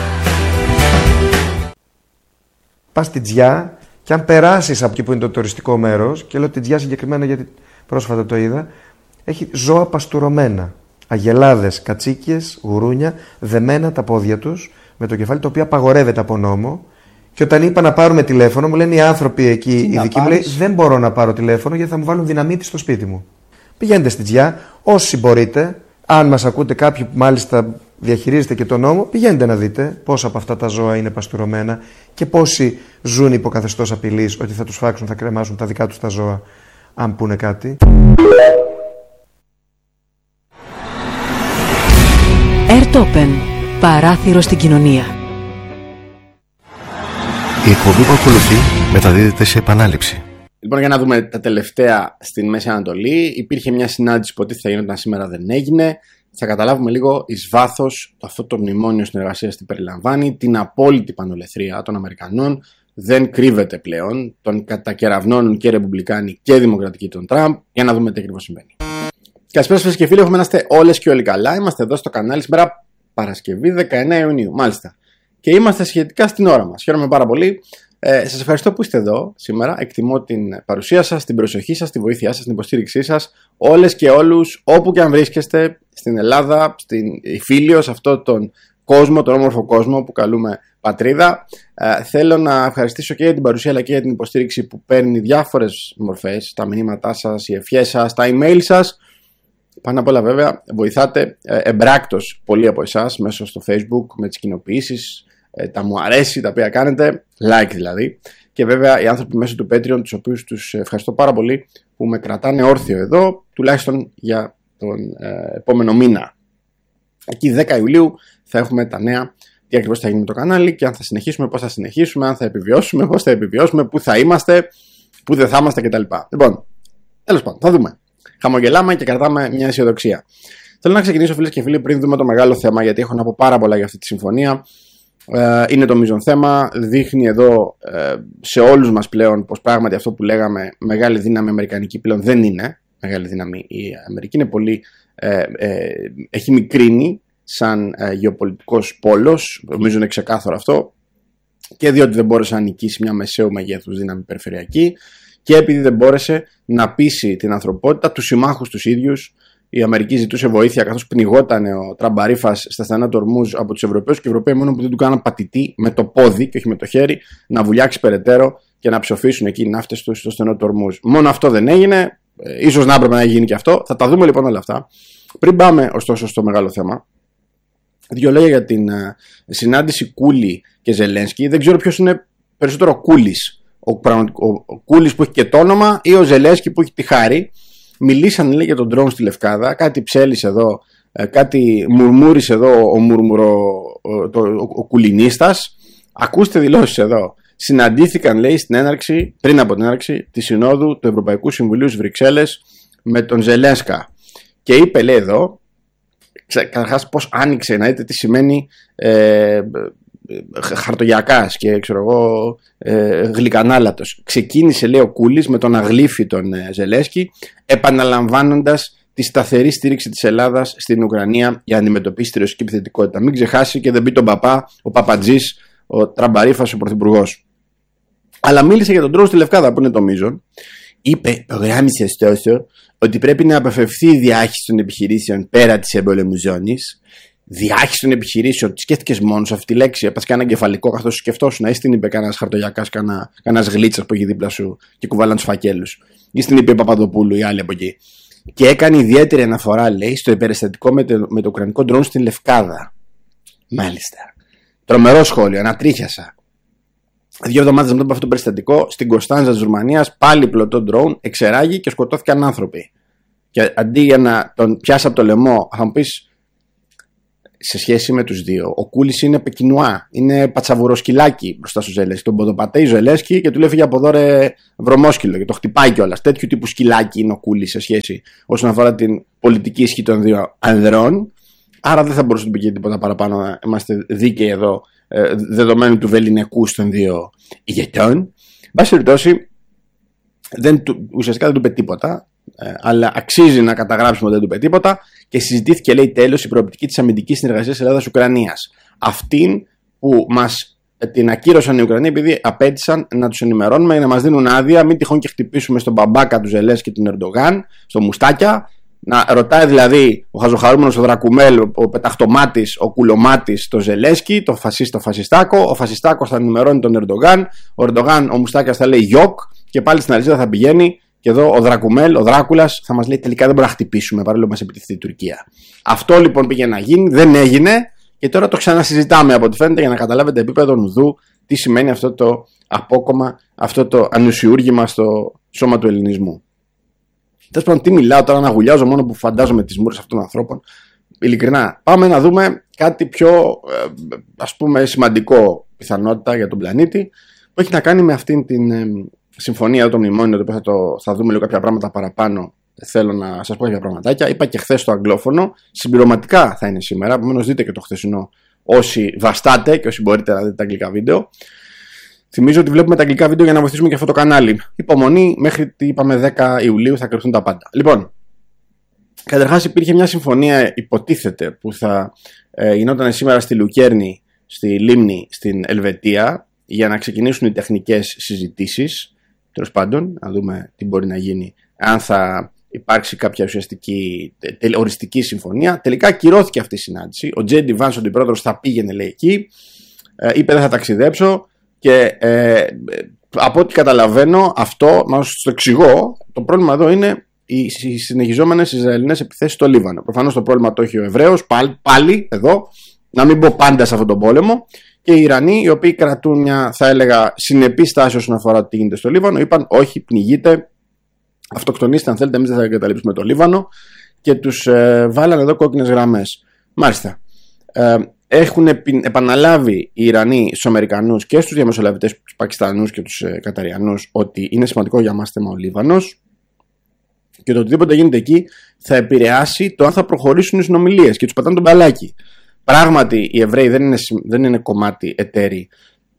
[SPEAKER 11] Πας στη Τζιά και αν περάσεις από εκεί που είναι το τουριστικό μέρος, και λέω τη Τζιά συγκεκριμένα γιατί πρόσφατα το είδα, έχει ζώα παστουρωμένα. Αγελάδες, κατσίκιες, γουρούνια, δεμένα τα πόδια τους με το κεφάλι, το οποίο απαγορεύεται από νόμο. Και όταν είπα να πάρουμε τηλέφωνο, μου λένε οι άνθρωποι εκεί, οι δικοί μου, λέει, δεν μπορώ να πάρω τηλέφωνο γιατί θα μου βάλουν δυναμίτη στο σπίτι μου. Πηγαίνετε στη Τζιά, όσοι μπορείτε, αν μας ακούτε κάποιοι που μάλιστα διαχειρίζετε και τον νόμο, πηγαίνετε να δείτε πόσα από αυτά τα ζώα είναι παστουρωμένα και πόσοι ζουν υπό καθεστώς απειλής ότι θα τους φάξουν, θα κρεμάσουν τα δικά τους τα ζώα, αν πούνε κάτι.
[SPEAKER 12] Airtopen. Παράθυρο στην κοινωνία.
[SPEAKER 3] Η εκπομπή που ακολουθεί μεταδίδεται σε επανάληψη.
[SPEAKER 13] Λοιπόν, για να δούμε τα τελευταία στην Μέση Ανατολή. Υπήρχε μια συνάντηση που θα γινόταν σήμερα, δεν έγινε. Θα καταλάβουμε λίγο εις βάθος αυτό το μνημόνιο συνεργασίας τι περιλαμβάνει, την απόλυτη πανολεθρία των Αμερικανών. Δεν κρύβεται πλέον, τον κατακεραυνώνουν και Ρεπουμπλικάνοι και Δημοκρατικοί των Τραμπ. Για να δούμε τι ακριβώς συμβαίνει. Καλησπέρα σας και φίλοι, έχουμε να είστε όλες και όλοι καλά. Είμαστε εδώ στο κανάλι σήμερα Παρασκευή 19 Ιουνίου, μάλιστα. Και είμαστε σχετικά στην ώρα μας. Χαίρομαι πάρα πολύ. Σας ευχαριστώ που είστε εδώ σήμερα. Εκτιμώ την παρουσία σας, την προσοχή σας, τη βοήθειά σας, την υποστήριξή σας. Όλες και όλους, όπου και αν βρίσκεστε, στην Ελλάδα, στην Ιφίλιο, σε αυτόν τον κόσμο, τον όμορφο κόσμο που καλούμε πατρίδα. Θέλω να ευχαριστήσω και για την παρουσία αλλά και για την υποστήριξη που παίρνει διάφορες μορφές. Τα μηνύματά σας, οι ευχές σας, τα email σας. Πάνω απ' όλα βέβαια βοηθάτε εμπράκτος πολλοί από εσάς μέσω στο Facebook με τις κοινοποιήσεις, τα μου αρέσει τα οποία κάνετε, like δηλαδή, και βέβαια οι άνθρωποι μέσω του Patreon, τους οποίους τους ευχαριστώ πάρα πολύ που με κρατάνε όρθιο εδώ, τουλάχιστον για τον επόμενο μήνα. Εκεί 10 Ιουλίου θα έχουμε τα νέα, τι ακριβώς θα γίνει με το κανάλι και αν θα συνεχίσουμε, πώς θα συνεχίσουμε, αν θα επιβιώσουμε, πώς θα επιβιώσουμε, πού θα είμαστε, πού δεν θα είμαστε κτλ. Λοιπόν, τέλος πάντων, θα δούμε. Χαμογελάμε και κρατάμε μια αισιοδοξία. Θέλω να ξεκινήσω, φίλες και φίλοι, πριν δούμε το μεγάλο θέμα, γιατί έχω να πω πάρα πολλά για αυτή τη συμφωνία. Είναι το μείζον θέμα. Δείχνει εδώ σε όλους μας πλέον πως πράγματι αυτό που λέγαμε μεγάλη δύναμη αμερικανική πλέον δεν είναι μεγάλη δύναμη. Η Αμερική είναι πολύ, έχει μικρύνει σαν γεωπολιτικός πόλος. Νομίζω είναι ξεκάθαρο αυτό. Και διότι δεν μπόρεσε να νικήσει μια μεσαίου μεγέθους δύναμη περιφερειακή. Και επειδή δεν μπόρεσε να πείσει την ανθρωπότητα, τους συμμάχους τους ίδιους. Η Αμερική ζητούσε βοήθεια καθώς πνιγόταν ο Τραμπαρίφας στα στενά του Ορμούζ από τους Ευρωπαίους και οι Ευρωπαίοι μόνο που δεν του κάναν πατητή με το πόδι και όχι με το χέρι να βουλιάξει περαιτέρω και να ψοφήσουν εκεί οι ναύτες τους στο στενό του Ορμούζ. Μόνο αυτό δεν έγινε. Ίσως να έπρεπε να γίνει και αυτό. Θα τα δούμε λοιπόν όλα αυτά. Πριν πάμε ωστόσο στο μεγάλο θέμα, δύο λόγια για την συνάντηση Κούλι και Ζελένσκι. Δεν ξέρω ποιος είναι περισσότερο Κούλις. Ο Κούλις που έχει και το όνομα ή ο Ζελένσκι που έχει τη χάρη. Μιλήσαν λέει για τον ντρόουν στη Λευκάδα, κάτι ψέλισε εδώ, κάτι μουρμούρισε εδώ ο κουλινίστας. Ακούστε δηλώσεις εδώ. Συναντήθηκαν λέει πριν από την έναρξη της Συνόδου του Ευρωπαϊκού Συμβουλίου στις Βρυξέλλες με τον Ζελένσκα. Και είπε λέει εδώ, καταρχάς πώς άνοιξε να δείτε τι σημαίνει χαρτογιακάς και ξέρω εγώ γλυκανάλατος. Ξεκίνησε λέει ο Κούλης με τον αγλήφη τον Ζελένσκι, επαναλαμβάνοντας τη σταθερή στήριξη της Ελλάδας στην Ουκρανία για να αντιμετωπίσει τη ρωσική επιθετικότητα. Μην ξεχάσει και δεν πει τον παπά, ο Παπατζής, ο Τραμπαρίφας, ο πρωθυπουργός. Αλλά μίλησε για τον τρόπο στη Λευκάδα που είναι το μείζον. Είπε, προγράμμισε ωστόσο ότι πρέπει να αποφευθεί η διάχυση των επιχειρήσεων πέρα της εμπόλεμου ζώνης. Διάχυση των επιχειρήσεων, τη σκέφτηκες μόνο σε αυτή τη λέξη. Έπας και ένα εγκεφαλικό καθώς σκεφτόσουν. Ή στην είπε κανένα χαρτογιακάς, κανένα γλίτσα που έχει δίπλα σου και κουβάλαν τους φακέλους. Ή στην είπε Παπαδοπούλου ή άλλοι από εκεί. Και έκανε ιδιαίτερη αναφορά, λέει, στο περιστατικό με το ουκρανικό ντρόουν στην Λευκάδα. Μάλιστα. Τρομερό σχόλιο, ανατρίχιασα. 2 εβδομάδες μετά από αυτό το περιστατικό, στην Κωνσταντζα της Ρουμανίας, πάλι πλωτό ντρόουν, εξεράγη και σκοτώθηκαν άνθρωποι. Και αντί για να τον πιάσει από το λαιμό, θα μου πεις, σε σχέση με τους δύο, ο Κούλης είναι πεκινουά, είναι πατσαβουροσκυλάκι μπροστά στο Ζελένσκι. Τον ποδοπατέει Ζελένσκι και του λέει: φύγε από εδώ, ρε βρωμόσκυλο, και το χτυπάει κιόλας. Τέτοιου τύπου σκυλάκι είναι ο Κούλης σε σχέση όσον αφορά την πολιτική ισχύ των δύο ανδρών. Άρα δεν θα μπορούσε να πει και τίποτα παραπάνω. Είμαστε δίκαιοι εδώ, δεδομένου του βεληνικού των δύο ηγετών. Εν πάση περιπτώσει, ουσιαστικά δεν του είπε τίποτα, αλλά αξίζει να καταγράψουμε ότι δεν του είπε τίποτα, και συζητήθηκε, λέει, τέλος η προοπτική της αμυντικής συνεργασίας Ελλάδας-Ουκρανίας. Αυτήν που την ακύρωσαν οι Ουκρανοί επειδή απέτησαν να τους ενημερώνουμε για να μας δίνουν άδεια, μην τυχόν και χτυπήσουμε στον μπαμπάκα του Ζελένσκι και τον Ερντογάν, στο μουστάκια. Να ρωτάει δηλαδή ο χαζοχαρούμενος ο Δρακουμέλ, ο πεταχτωμάτης, ο κουλωμάτης, το Ζελένσκι, το φασιστάκο. Ο φασιστάκος θα ενημερώνει τον Ερντογάν. Ο Ερντογάν, ο μουστάκιας θα λέει γιοκ, και πάλι στην αλυσίδα θα πηγαίνει. Και εδώ ο Δρακουμέλ, ο Δράκουλας, θα μας λέει τελικά δεν μπορούμε να χτυπήσουμε παρόλο που μας επιτεθεί η Τουρκία. Αυτό λοιπόν πήγε να γίνει, δεν έγινε, και τώρα το ξανασυζητάμε από ό,τι φαίνεται για να καταλάβετε επίπεδο νουδού τι σημαίνει αυτό το απόκομμα, αυτό το ανουσιούργημα στο σώμα του ελληνισμού. Τέλος πάντων, τι μιλάω τώρα, να γουλιάζω μόνο που φαντάζομαι τις μούρες αυτών των ανθρώπων. Ειλικρινά, πάμε να δούμε κάτι πιο ας πούμε σημαντικό πιθανότητα για τον πλανήτη, που έχει να κάνει με αυτήν την συμφωνία, το μνημόνιο, το οποίο θα δούμε λίγο κάποια πράγματα παραπάνω. Θέλω να σας πω κάποια πραγματάκια. Είπα και χθες στο αγγλόφωνο, συμπληρωματικά θα είναι σήμερα, επομένως δείτε και το χθεσινό όσοι βαστάτε και όσοι μπορείτε να δείτε τα αγγλικά βίντεο. Θυμίζω ότι βλέπουμε τα αγγλικά βίντεο για να βοηθήσουμε και αυτό το κανάλι. Υπομονή, μέχρι τι είπαμε 10 Ιουλίου θα κρυφθούν τα πάντα. Λοιπόν, καταρχάς υπήρχε μια συμφωνία, υποτίθεται, που θα γινόταν σήμερα στη Λουκέρνη, στη Λίμνη, στην Ελβετία, για να ξεκινήσουν οι τεχνικές συζητήσεις. Τέλος πάντων, να δούμε τι μπορεί να γίνει, αν θα υπάρξει κάποια ουσιαστική οριστική συμφωνία. Τελικά ακυρώθηκε αυτή η συνάντηση. Ο Τζέντι Βάνς, ο αντιπρόεδρος, θα πήγαινε, λέει, εκεί. Είπε δεν θα ταξιδέψω, και από ό,τι καταλαβαίνω, αυτό, μάλλον στο εξηγώ, το πρόβλημα εδώ είναι οι συνεχιζόμενες Ισραηλινές επιθέσεις στο Λίβανο. Προφανώς το πρόβλημα το έχει ο Εβραίος, πάλι εδώ, να μην πω πάντα σε αυτόν τον πόλεμο. Και οι Ιρανοί, οι οποίοι κρατούν μια, θα έλεγα, συνεπή στάση όσον αφορά τι γίνεται στο Λίβανο, είπαν όχι, πνιγείτε, αυτοκτονήστε αν θέλετε, εμείς δεν θα εγκαταλείψουμε το Λίβανο, και τους βάλανε εδώ κόκκινες γραμμές. Μάλιστα. Έχουν επαναλάβει οι Ιρανοί στους Αμερικανούς και στους διαμεσολαβητές, τους Πακιστανούς και τους Καταριανούς, ότι είναι σημαντικό για μας θέμα ο Λίβανος, και το οτιδήποτε γίνεται εκεί θα επηρεάσει το αν θα προχωρήσουν οι συνομιλίες, και τους πατάνε τον μπαλάκι. Πράγματι, οι Εβραίοι δεν είναι κομμάτι εταίροι,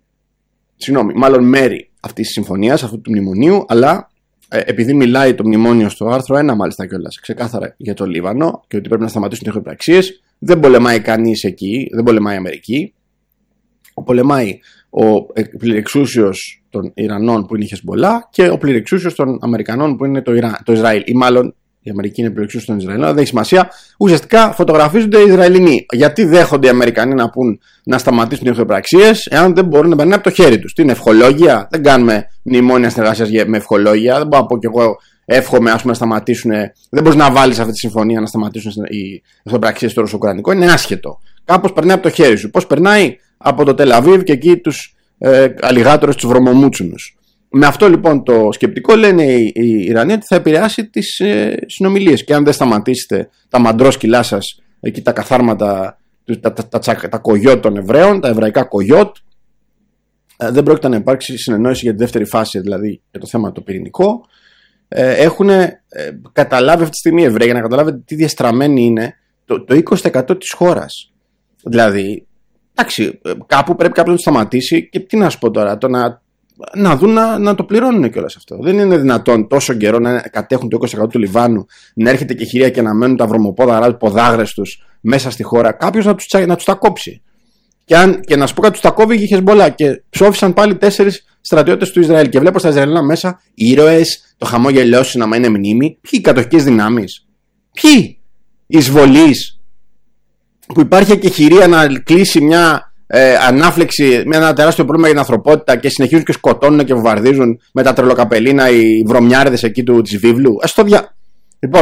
[SPEAKER 13] μάλλον μέρη αυτής της συμφωνίας, αυτού του μνημονίου, αλλά επειδή μιλάει το μνημόνιο στο άρθρο 1, μάλιστα κιόλας, ξεκάθαρα για το Λίβανο και ότι πρέπει να σταματήσουν οι εχθροπραξίες, δεν πολεμάει κανείς εκεί, δεν πολεμάει η Αμερική. Πολεμάει ο πληρεξούσιος των Ιρανών που είναι η Χεσμολά και ο πληρεξούσιος των Αμερικανών που είναι το Ισραήλ. Ή μάλλον η Αμερική είναι πληρεξούσιος των Ισραηλινών, αλλά δεν έχει σημασία. Ουσιαστικά φωτογραφίζονται οι Ισραηλινοί. Γιατί δέχονται οι Αμερικανοί να πούν να σταματήσουν οι εχθροπραξίες, εάν δεν μπορούν να περνάνε από το χέρι τους? Τι είναι, ευχολόγια? Δεν κάνουμε μνημόνια συνεργασίας με ευχολόγια. Δεν μπορώ να πω κι εγώ εύχομαι, ας πούμε, να σταματήσουν. Δεν μπορεί να βάλει αυτή τη συμφωνία να σταματήσουν οι εχθροπραξίες στο Ρωσο-Ουκρανικό. Είναι άσχετο. Κάπως περνάει από το χέρι σου. Πώς περνάει? Από το Τελαβίβ και εκεί τους αλιγάτορες, τους βρωμομούτσουνους. Με αυτό λοιπόν το σκεπτικό λένε οι Ιρανοί ότι θα επηρεάσει τις συνομιλίες. Και αν δεν σταματήσετε τα μαντρόσκυλά σας, εκεί τα καθάρματα, τα κογιότ των Εβραίων, τα εβραϊκά κογιότ, δεν πρόκειται να υπάρξει συνεννόηση για τη δεύτερη φάση, δηλαδή για το θέμα το πυρηνικό. Έχουν καταλάβει αυτή τη στιγμή οι Εβραίοι, για να καταλάβετε τι διαστραμμένη είναι, το 20% της χώρας. Δηλαδή, εντάξει, κάπου πρέπει κάποιος να το σταματήσει, και τι να σου πω τώρα, να δουν να το πληρώνουν κιόλας αυτό. Δεν είναι δυνατόν τόσο καιρό να κατέχουν το 20% του Λιβάνου, να έρχεται και χειρία και να μένουν τα βρωμοπόδαρα, ποδάγρες τους μέσα στη χώρα, κάποιος να τους τα κόψει. Και να σου πω κάτι, τους τα κόβει η Χεσμολά και ψόφισαν πάλι 4 στρατιώτες του Ισραήλ. Και βλέπω στα Ισραηλινά μέσα ήρωες, το χαμόγελό σου να είναι μνήμη. Ποιοι? Οι κατοχικές δυνάμεις? Ποιοι? Οι εισβολείς? Που υπάρχει και χειρία να κλείσει μια ανάφλεξη, με ένα τεράστιο πρόβλημα για την ανθρωπότητα, και συνεχίζουν και σκοτώνουν και βομβαρδίζουν με τα τρελοκαπελίνα οι βρωμιάριδες εκεί της βίβλου. Λοιπόν,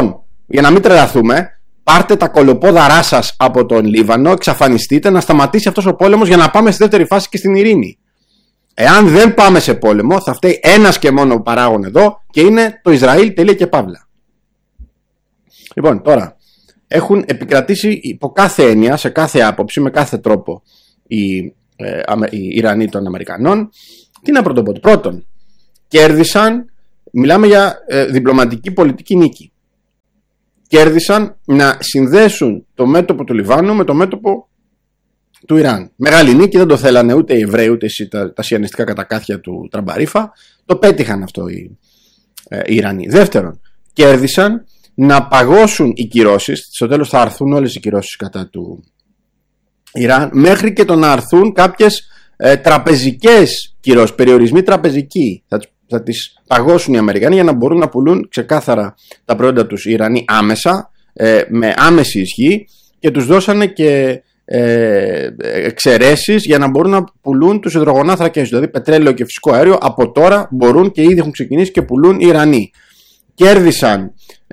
[SPEAKER 13] για να μην τρελαθούμε, πάρτε τα κολοπόδαρά σας από τον Λίβανο, εξαφανιστείτε, να σταματήσει αυτός ο πόλεμος για να πάμε στη δεύτερη φάση και στην ειρήνη. Εάν δεν πάμε σε πόλεμο, θα φταίει ένας και μόνο παράγον εδώ και είναι το Ισραήλ, τελεία και παύλα. Λοιπόν, τώρα, έχουν επικρατήσει υπό κάθε έννοια, σε κάθε άποψη, με κάθε τρόπο οι Ιρανοί των Αμερικανών. Τι να πρωτοπώ. Πρώτον, κέρδισαν, μιλάμε για διπλωματική πολιτική νίκη. Κέρδισαν να συνδέσουν το μέτωπο του Λιβάνου με το μέτωπο του Ιράν. Μεγάλη νίκη, δεν το θέλανε ούτε οι Εβραίοι ούτε τα σιωνιστικά κατακάθια του Τραμπαρίφα. Το πέτυχαν αυτό οι Ιρανοί. Δεύτερον, κέρδισαν να παγώσουν οι κυρώσεις. Στο τέλος θα αρθούν όλες οι κυρώσεις κατά του Ιράν, μέχρι και το να αρθούν κάποιες τραπεζικές κυρώσεις, περιορισμοί τραπεζικοί. Θα τις παγώσουν οι Αμερικανοί για να μπορούν να πουλούν ξεκάθαρα τα προϊόντα τους οι Ιρανοί άμεσα, με άμεση ισχύ, και τους δώσανε και εξαιρέσεις για να μπορούν να πουλούν τους υδρογονάνθρακες, δηλαδή πετρέλαιο και φυσικό αέριο. Από τώρα μπορούν και ήδη έχουν ξεκινήσει και πουλούν οι Ιρανοί. Κέρδισαν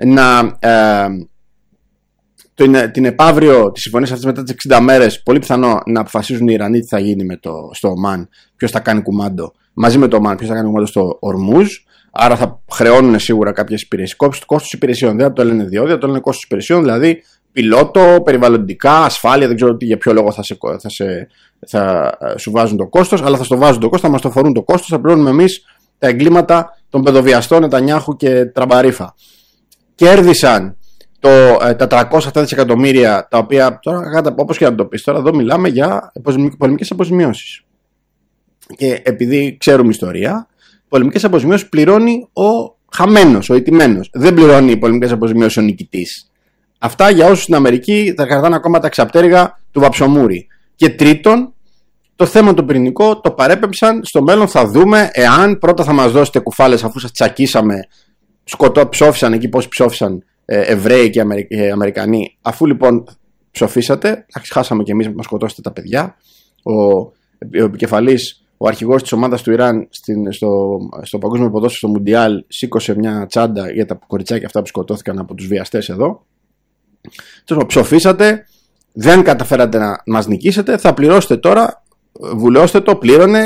[SPEAKER 13] την επαύριο της συμφωνίας αυτής μετά τις 60 μέρες, πολύ πιθανό να αποφασίζουν οι Ιρανοί τι θα γίνει στο Ομάν, ποιος θα κάνει κουμάντο μαζί με το Ομάν, ποιος θα κάνει κουμάντο στο Ορμούζ. Άρα θα χρεώνουν σίγουρα κάποιες υπηρεσίες. Κόστος υπηρεσιών, δεν το λένε διόδια, το λένε κόστος υπηρεσιών, δηλαδή πιλότο, περιβαλλοντικά, ασφάλεια, δεν ξέρω για ποιο λόγο θα σου βάζουν το κόστος, αλλά θα στο βάζουν το κόστος, θα μας το φορούν το κόστος, θα πληρώνουμε εμείς τα εγκλήματα των παιδοβιαστών Νετανιάχου και Τραμπαρίφα. Κέρδισαν τα 300 δισεκατομμύρια, τα οποία τώρα, όπως και να το πεις, τώρα εδώ μιλάμε για πολεμικές αποζημιώσεις. Και επειδή ξέρουμε ιστορία, πολεμικές αποζημιώσεις πληρώνει ο χαμένος, ο ηττημένος. Δεν πληρώνει πολεμικές αποζημιώσεις ο νικητής. Αυτά για όσους στην Αμερική θα κρατάνε ακόμα τα εξαπτέρυγα του Βαψομούρη. Και τρίτον, το θέμα το πυρηνικό το παρέπεμψαν. Στο μέλλον θα δούμε εάν πρώτα θα μας δώσετε κουφάλες αφού σας τσακίσαμε, ψόφισαν εκεί πώς ψόφισαν Εβραίοι και Αμερικανοί. Αφού λοιπόν ψοφίσατε, χάσαμε και εμείς, μας σκοτώσετε τα παιδιά. Ο επικεφαλής, ο αρχηγός της ομάδας του Ιράν στο παγκόσμιο ποδόσφαιρο, στο Μουντιάλ, σήκωσε μια τσάντα για τα κοριτσάκια αυτά που σκοτώθηκαν από τους βιαστές εδώ. Ψοφίσατε, δεν καταφέρατε να μας νικήσετε, θα πληρώσετε τώρα, βουλώστε το, πλήρωνε,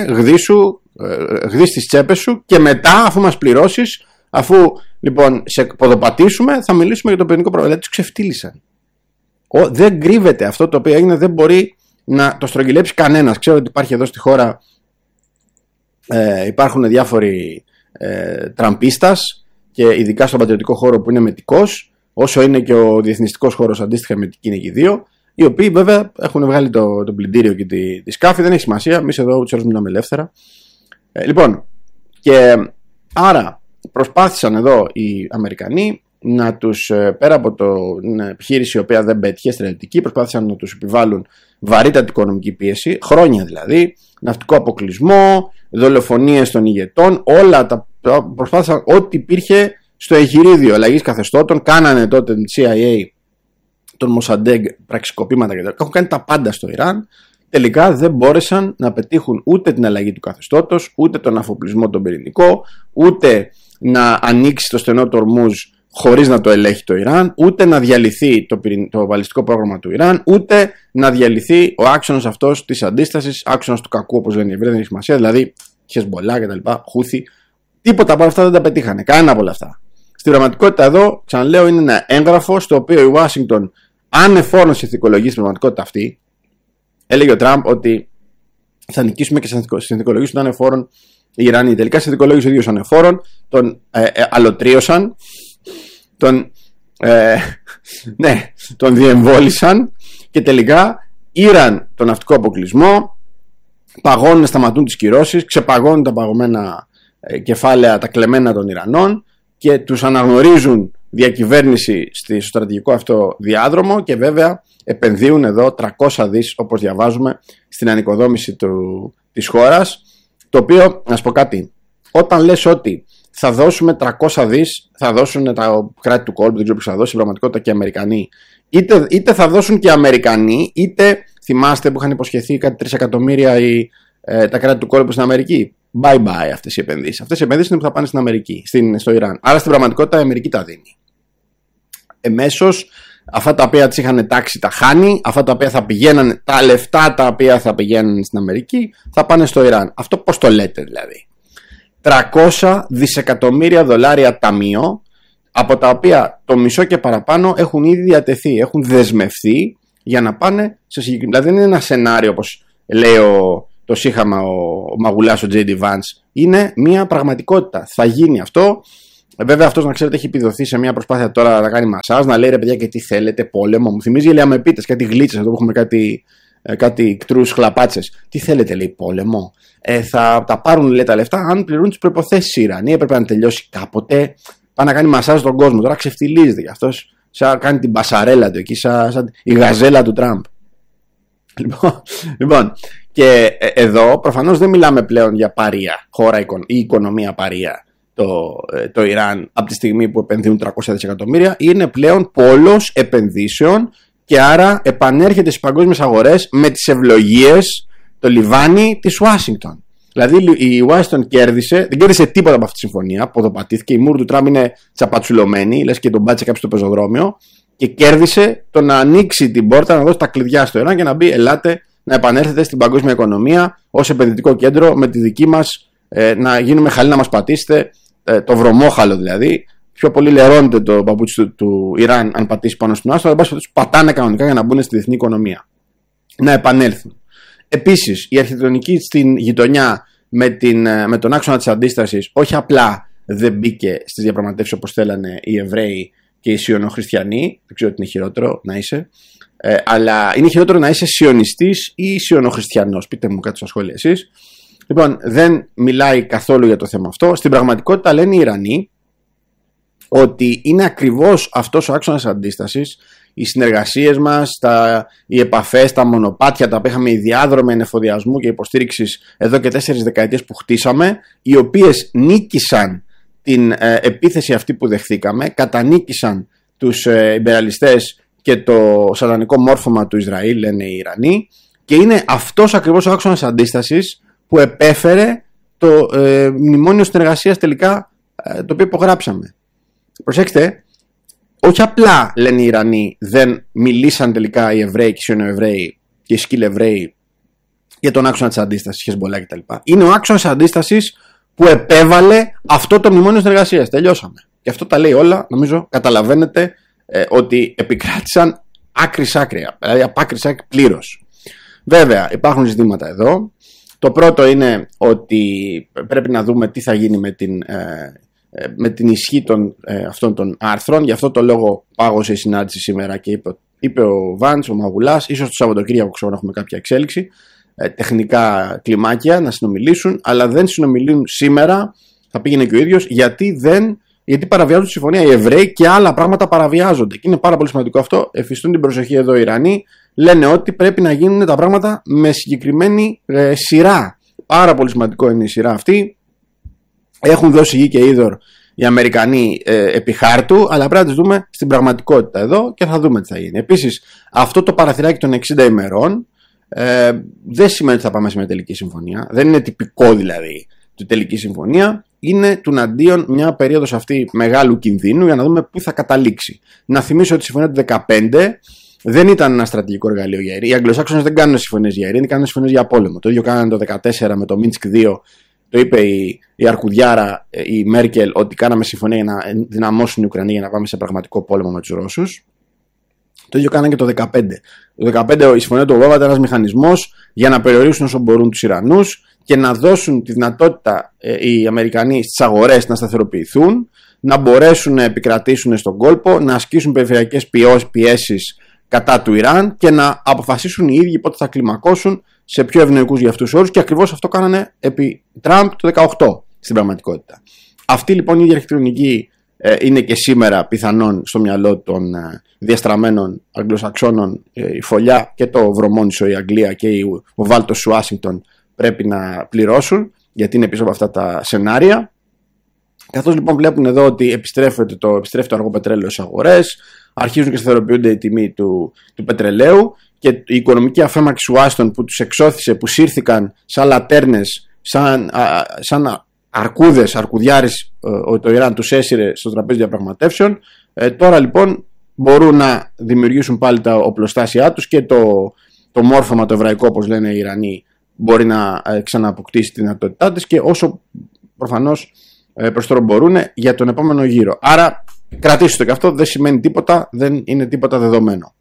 [SPEAKER 13] γδύς τις τσέπες σου, και μετά αφού μας πληρώσεις, αφού λοιπόν σε ποδοπατήσουμε, θα μιλήσουμε για το πυρηνικό πρόβλημα. Δηλαδή τους ξεφτύλισαν. Δεν κρύβεται αυτό το οποίο έγινε, δεν μπορεί να το στρογγυλέψει κανένας. Ξέρω ότι υπάρχει εδώ στη χώρα, υπάρχουν διάφοροι τραμπίστας, και ειδικά στον πατριωτικό χώρο που είναι μετικός, όσο είναι και ο διεθνιστικός χώρος αντίστοιχα μετική είναι και οι δύο, οι οποίοι βέβαια έχουν βγάλει το πλυντήριο και τη σκάφη, δεν έχει σημασία, εμείς εδώ ούτως άλλως μιλάμε ελεύθερα. Λοιπόν, και άρα προσπάθησαν εδώ οι Αμερικανοί να τους, πέρα από την επιχείρηση η οποία δεν πέτυχε, στρατιωτική, προσπάθησαν να τους επιβάλλουν βαρύτατη οικονομική πίεση, χρόνια δηλαδή, ναυτικό αποκλεισμό, δολοφονίες των ηγετών, όλα τα προσπάθησαν, ό,τι υπήρχε στο εγχειρίδιο αλλαγής καθεστώτων. Κάνανε τότε την CIA, τον Μοσαντέγκ, πραξικοπήματα κτλ. Έχουν κάνει τα πάντα στο Ιράν. Τελικά δεν μπόρεσαν να πετύχουν ούτε την αλλαγή του καθεστώτος, ούτε τον αφοπλισμό τον πυρηνικό, ούτε να ανοίξει το στενό του Ορμούζ χωρίς να το ελέγχει το Ιράν, ούτε να διαλυθεί το βαλιστικό πρόγραμμα του Ιράν, ούτε να διαλυθεί ο άξονας αυτός της αντίστασης, άξονας του κακού, όπως λένε οι Εβραίοι, δεν έχει σημασία, δηλαδή Χεσμολά κτλ. Χούθη. Τίποτα από αυτά δεν τα πετύχανε. Κανένα από όλα αυτά. Στην πραγματικότητα εδώ, ξαναλέω, είναι ένα έγγραφο στο οποίο η Ουάσιγκτον ανεφόρον συνθηκολογεί στην πραγματικότητα αυτή. Έλεγε ο Τραμπ ότι θα νικήσουμε και συνθηκολογήσουν τον ανεφόρον οι Ιρανοί. Τελικά συνθηκολόγησε ο ίδιος ο ανεφόρον, τον αλωτρίωσαν, τον διεμβόλησαν και τελικά ήραν τον ναυτικό αποκλεισμό, παγώνουν, σταματούν τις κυρώσεις, ξεπαγώνουν τα παγωμένα κεφάλαια, τα κλεμμένα των Ιρανών, και τους αναγνωρίζουν διακυβέρνηση στο στρατηγικό αυτό διάδρομο, και βέβαια επενδύουν εδώ 300 δις, όπως διαβάζουμε, στην ανοικοδόμηση της χώρας, το οποίο, να σου πω κάτι, όταν λες ότι θα δώσουμε 300 δις, θα δώσουν τα κράτη του κόλπου, δεν ξέρω ποιος θα δώσει, στην πραγματικότητα και οι Αμερικανοί, είτε θα δώσουν και οι Αμερικανοί, είτε θυμάστε που είχαν υποσχεθεί κάτι 3 εκατομμύρια τα κράτη του κόλπου στην Αμερική. Bye bye αυτές οι επενδύσεις. Αυτές οι επενδύσεις είναι που θα πάνε στην Αμερική, στο Ιράν. Άρα στην πραγματικότητα η Αμερική τα δίνει. εμέσως. Αυτά τα οποία τις είχαν τάξει τα χάνει, αυτά τα οποία θα πηγαίνανε, τα λεφτά τα οποία θα πηγαίνουν στην Αμερική θα πάνε στο Ιράν. Αυτό πώς το λέτε δηλαδή? 300 δισεκατομμύρια δολάρια ταμείο, από τα οποία το μισό και παραπάνω έχουν ήδη διατεθεί, έχουν δεσμευθεί για να πάνε σε συγκεκριμένα. Δηλαδή δεν είναι ένα σενάριο όπως λέει το σύγχαμα ο Μαγουλάς, ο J.D. Vance. Είναι μια πραγματικότητα. Θα γίνει αυτό. Βέβαια, αυτός να ξέρετε έχει επιδοθεί σε μια προσπάθεια τώρα να κάνει μασάζ, να λέει ρε παιδιά και τι θέλετε, πόλεμο. Μου θυμίζει ελαιαμεπίτες, κάτι γλίτσες, εδώ που έχουμε κάτι κτρούς χλαπάτσες. Τι θέλετε, λέει, πόλεμο? Θα τα πάρουν, λέει, τα λεφτά αν πληρούν τις προϋποθέσεις οι Ιρανοί. Έπρεπε να τελειώσει κάποτε. Πάει να κάνει μασάζ στον κόσμο. Τώρα ξεφτιλίζεται γι' αυτός. Σαν κάνει την πασαρέλα του εκεί, σαν η γαζέλα του Τραμπ. Λοιπόν, και εδώ προφανώς δεν μιλάμε πλέον για παρεία, χώρα ή οικονομία παρεία. Το Ιράν από τη στιγμή που επενδύουν 300 δισεκατομμύρια είναι πλέον πόλος επενδύσεων και άρα επανέρχεται στις παγκόσμιες αγορές με τις ευλογίες το λιβάνι της Ουάσιγκτον. Δηλαδή η Ουάσιγκτον δεν κέρδισε τίποτα από αυτή τη συμφωνία, ποδοπατήθηκε, η μούρ του Τραμπ είναι τσαπατσουλωμένη, λες και τον πάτησε κάποιος στο πεζοδρόμιο, και κέρδισε το να ανοίξει την πόρτα, να δώσει τα κλειδιά στο Ιράν και να πει ελάτε να επανέλθετε στην παγκόσμια οικονομία ως επενδυτικό κέντρο με τη δική μας, να γίνουμε χαλή να μας πατήσετε, το βρωμόχαλο δηλαδή. Πιο πολύ λερώνεται το παπούτσι του Ιράν αν πατήσει πάνω στην άστρο, αλλά τους πατάνε κανονικά για να μπουν στη διεθνή οικονομία. Να επανέλθουν. Επίσης, η αρχιτεκτονική στην γειτονιά με τον άξονα της αντίστασης όχι απλά δεν μπήκε στις διαπραγματεύσεις όπως θέλανε οι Εβραίοι και οι Σιωνοχριστιανοί, δεν ξέρω τι είναι χειρότερο να είσαι, αλλά είναι χειρότερο να είσαι Σιωνιστής ή Σιωνοχριστιανός. Πείτε μου κάτι στα σχόλια εσείς. Λοιπόν, δεν μιλάει καθόλου για το θέμα αυτό. Στην πραγματικότητα λένε οι Ιρανοί ότι είναι ακριβώς αυτός ο άξονας αντίστασης, οι συνεργασίες μας, οι επαφές, τα μονοπάτια, τα οποία είχαμε, οι διάδρομοι ενεφοδιασμού και υποστήριξης εδώ και 4 δεκαετίες που χτίσαμε, οι οποίες νίκησαν την επίθεση αυτή που δεχθήκαμε, κατανίκησαν τους ιμπεριαλιστές και το σατανικό μόρφωμα του Ισραήλ, λένε οι Ιρανοί, και είναι αυτός ακριβώς ο άξονας αντίστασης που επέφερε το μνημόνιο συνεργασίας τελικά, το οποίο υπογράψαμε. Προσέξτε, όχι απλά λένε οι Ιρανοί δεν μιλήσαν τελικά οι Εβραίοι και οι Σιωνοεβραίοι και οι Σκυλεβραίοι για τον άξονα της αντίστασης, Χεσμολά κτλ. Είναι ο άξονας αντίστασης που επέβαλε αυτό το μνημόνιο συνεργασίας. Τελειώσαμε. Και αυτό τα λέει όλα, νομίζω καταλαβαίνετε ότι επικράτησαν άκρη άκρια, δηλαδή από άκρη άκρη πλήρως. Βέβαια, υπάρχουν ζητήματα εδώ. Το πρώτο είναι ότι πρέπει να δούμε τι θα γίνει με την ισχύ αυτών των άρθρων. Γι' αυτό το λόγο πάγωσε η συνάντηση σήμερα και είπε ο Βάνς, ο Μαγουλάς, ίσως το Σαββατοκύριακο ξέρω να έχουμε κάποια εξέλιξη, τεχνικά κλιμάκια να συνομιλήσουν, αλλά δεν συνομιλούν σήμερα, θα πήγαινε και ο ίδιος, γιατί παραβιάζουν τη συμφωνία οι Εβραίοι και άλλα πράγματα παραβιάζονται. Και είναι πάρα πολύ σημαντικό αυτό. Εφιστούν την προσοχή εδώ οι Ιρανοί. Λένε ότι πρέπει να γίνουν τα πράγματα με συγκεκριμένη σειρά. Πάρα πολύ σημαντικό είναι η σειρά αυτή. Έχουν δώσει γη και είδωρ οι Αμερικανοί επί χάρτου, αλλά πρέπει να τις δούμε στην πραγματικότητα εδώ και θα δούμε τι θα γίνει. Επίσης, αυτό το παραθυράκι των 60 ημερών δεν σημαίνει ότι θα πάμε σε μια τελική συμφωνία. Δεν είναι τυπικό δηλαδή του τελική συμφωνία. Είναι τουναντίον μια περίοδος αυτή μεγάλου κινδύνου για να δούμε πού θα καταλήξει. Να θυμίσω ότι η συμφωνία του 2015 δεν ήταν ένα στρατηγικό εργαλείο για ειρήνη. Οι Αγγλοσάξονες δεν κάνουν συμφωνίες για ειρήνη, κάνουν συμφωνίες για πόλεμο. Το ίδιο κάνανε το 2014 με το Μίνσκ 2. Το είπε η Αρκουδιάρα, η Μέρκελ, ότι κάναμε συμφωνία για να δυναμώσουν οι Ουκρανοί για να πάμε σε πραγματικό πόλεμο με τους Ρώσους. Το ίδιο κάνανε και το 2015. Το 2015 η συμφωνία του Ομπάμα ήταν ένας μηχανισμός για να περιορίσουν όσο μπορούν τους Ιρανούς και να δώσουν τη δυνατότητα οι Αμερικανοί στις αγορές να σταθεροποιηθούν, να μπορέσουν να επικρατήσουν στον κόλπο, να ασκήσουν περιφερειακές πιέσεις κατά του Ιράν και να αποφασίσουν οι ίδιοι πότε θα κλιμακώσουν σε πιο ευνοϊκούς για αυτούς όρους, και ακριβώς αυτό κάνανε επί Τραμπ το 2018 στην πραγματικότητα. Αυτή λοιπόν η ίδια αρχιτεκτονική είναι και σήμερα πιθανόν στο μυαλό των διαστραμμένων Αγγλοσαξώνων. Η φωλιά και το βρωμόνισο, η Αγγλία και ο βάλτος Ουάσιγκτον πρέπει να πληρώσουν, γιατί είναι πίσω από αυτά τα σενάρια. Καθώς λοιπόν βλέπουν εδώ ότι επιστρέφει το αργό πετρέλαιο στις αγορές, αρχίζουν και σταθεροποιούνται η τιμή του πετρελαίου και η οικονομική αφέμαξη του Ουάσιγκτον που τους εξώθησε, που σύρθηκαν σαν λατέρνες, σαν αρκουδιάρες, το Ιράν τους έσυρε στο τραπέζι διαπραγματεύσεων. Τώρα λοιπόν μπορούν να δημιουργήσουν πάλι τα οπλοστάσια τους και το μόρφωμα το εβραϊκό, όπως λένε οι Ιρανοί, μπορεί να ξανααποκτήσει τη δυνατότητά της, και όσο προφανώς προς τώρα μπορούν για τον επόμενο γύρο. Άρα κρατήστε το, και αυτό δεν σημαίνει τίποτα, δεν είναι τίποτα δεδομένο.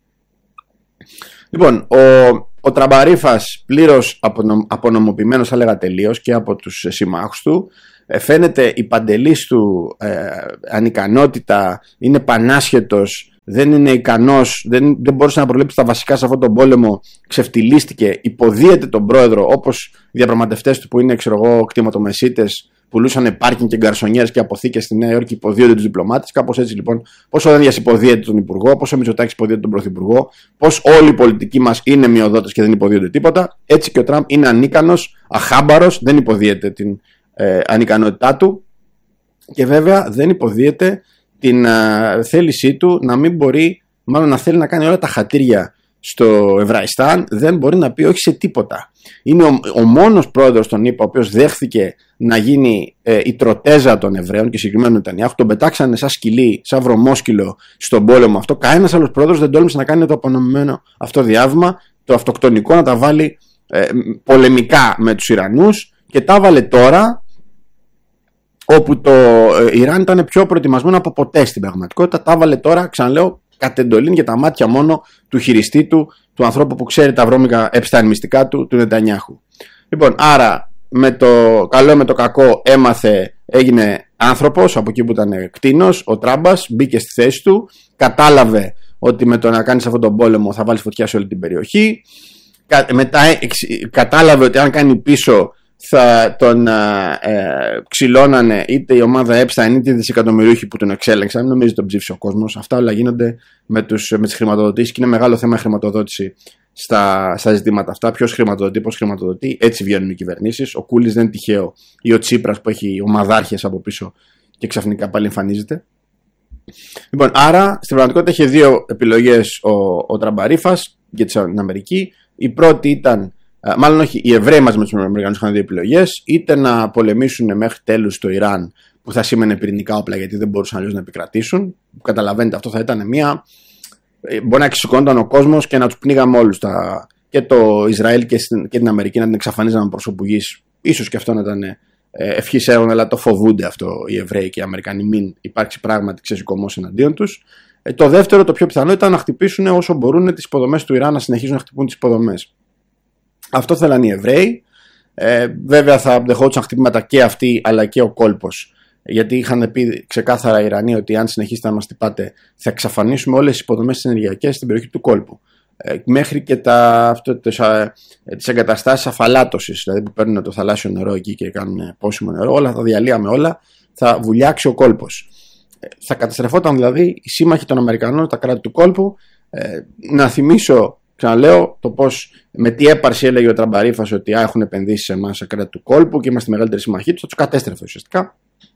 [SPEAKER 13] Λοιπόν, ο Τραμπαρίφας, πλήρως απονομοποιημένος, θα έλεγα τελείως, και από τους συμμάχους του, φαίνεται η παντελής του ανικανότητα, είναι πανάσχετος, δεν είναι ικανός, δεν μπορούσε να προλήψει τα βασικά σε αυτόν τον πόλεμο, ξεφτυλίστηκε, υποδίεται τον πρόεδρο, όπως οι διαπραγματευτές του που είναι, κτηματομεσίτες, πουλούσαν πάρκινγκ και γκαρσονιέρες και αποθήκες στη Νέα Υόρκη, υποδίονται τους διπλωμάτες. Κάπως έτσι λοιπόν, πόσο ο Δένδιας υποδίεται τον Υπουργό, πόσο ο Μητσοτάκης υποδίεται τον Πρωθυπουργό, πως όλοι οι πολιτικοί μας είναι μειοδότες και δεν υποδίονται τίποτα, έτσι και ο Τραμπ είναι ανίκανος, αχάμπαρος, δεν υποδίεται την ανικανότητά του, και βέβαια δεν υποδίεται την θέλησή του να μην μπορεί, μάλλον να θέλει να κάνει όλα τα χατήρια στο Εβραϊστάν, δεν μπορεί να πει όχι σε τίποτα. Είναι ο μόνος πρόεδρος των ΗΠΑ ο οποίος δέχθηκε να γίνει η τροτέζα των Εβραίων, και συγκεκριμένα τον Νετανιάχου. Τον πετάξανε σαν σκυλί, σαν βρωμόσκυλο στον πόλεμο αυτό. Κανένας άλλος πρόεδρος δεν τόλμησε να κάνει το απονομημένο αυτό διάβημα, το αυτοκτονικό, να τα βάλει πολεμικά με τους Ιρανούς, και τα βάλε τώρα, όπου το Ιράν ήταν πιο προετοιμασμένο από ποτέ στην πραγματικότητα. Τα βάλε τώρα, ξαναλέω, κατ' εντολήν για τα μάτια μόνο του χειριστή του ανθρώπου που ξέρει τα βρώμικα Epstein μυστικά του Νετανιάχου. Λοιπόν, άρα με το καλό με το κακό έγινε άνθρωπος από εκεί που ήταν κτήνος. Ο Τράμπας μπήκε στη θέση του, κατάλαβε ότι με το να κάνεις αυτόν τον πόλεμο θα βάλεις φωτιά σε όλη την περιοχή. Μετά κατάλαβε ότι αν κάνει πίσω θα τον ξυλώνανε είτε η ομάδα Epstein είτε οι δισεκατομμυρίουχοι που τον εξέλεξαν. Μην νομίζετε τον ψήφισε ο κόσμος. Αυτά όλα γίνονται με τις χρηματοδοτήσεις, και είναι μεγάλο θέμα η χρηματοδότηση στα ζητήματα αυτά. Ποιος χρηματοδοτεί, πώς χρηματοδοτεί. Έτσι βγαίνουν οι κυβερνήσεις. Ο Κούλης δεν είναι τυχαίο, ή ο Τσίπρας που έχει ομαδάρχες από πίσω και ξαφνικά πάλι εμφανίζεται. Λοιπόν, άρα στην πραγματικότητα είχε δύο επιλογές ο Τραμπαρίφας για την Αμερική. Η πρώτη ήταν, μάλλον όχι, οι Εβραίοι μαζί με τους Αμερικανούς είχαν δύο επιλογές, είτε να πολεμήσουν μέχρι τέλους το Ιράν, που θα σήμαινε πυρηνικά όπλα γιατί δεν μπορούσαν αλλιώς να επικρατήσουν. Καταλαβαίνετε, αυτό θα ήταν μια. Μπορεί να εξοικονόταν ο κόσμος και να τους πνίγαμε όλους. Και το Ισραήλ και την Αμερική να την εξαφανίζαμε πρόσωπου γης. Ίσως και αυτό να ήταν ευχής έργων, αλλά το φοβούνται αυτό οι Εβραίοι και οι Αμερικανοί, μην υπάρξει πράγματι ξεσηκωμός εναντίον τους. Το δεύτερο, το πιο πιθανό, ήταν να χτυπήσουν όσο μπορούν τις υποδομές του Ιράν, να συνεχίζουν να χτυπούν τις υποδομές. Αυτό θέλαν οι Εβραίοι. Βέβαια θα δεχόντουσαν χτυπήματα και αυτοί, αλλά και ο κόλπος. Γιατί είχαν πει ξεκάθαρα οι Ιρανοί ότι αν συνεχίσετε να μας χτυπάτε, θα εξαφανίσουμε όλες τις υποδομές ενεργειακές στην περιοχή του κόλπου. Μέχρι και τις εγκαταστάσεις αφαλάτωσης, δηλαδή που παίρνουν το θαλάσσιο νερό εκεί και κάνουν πόσιμο νερό, όλα θα διαλύαμε όλα, θα βουλιάξει ο κόλπος. Θα καταστρεφόταν δηλαδή οι σύμμαχοι των Αμερικανών, τα κράτη του κόλπου. Να θυμίσω, ξαναλέω, το πώς με τι έπαρση έλεγε ο Τραμπαρίφας ότι έχουν επενδύσει σε εμάς, σε κράτη του κόλπου, και είμαστε η μεγαλύτερη συμμαχή του, θα τους κατέστρεφε ουσιαστικά.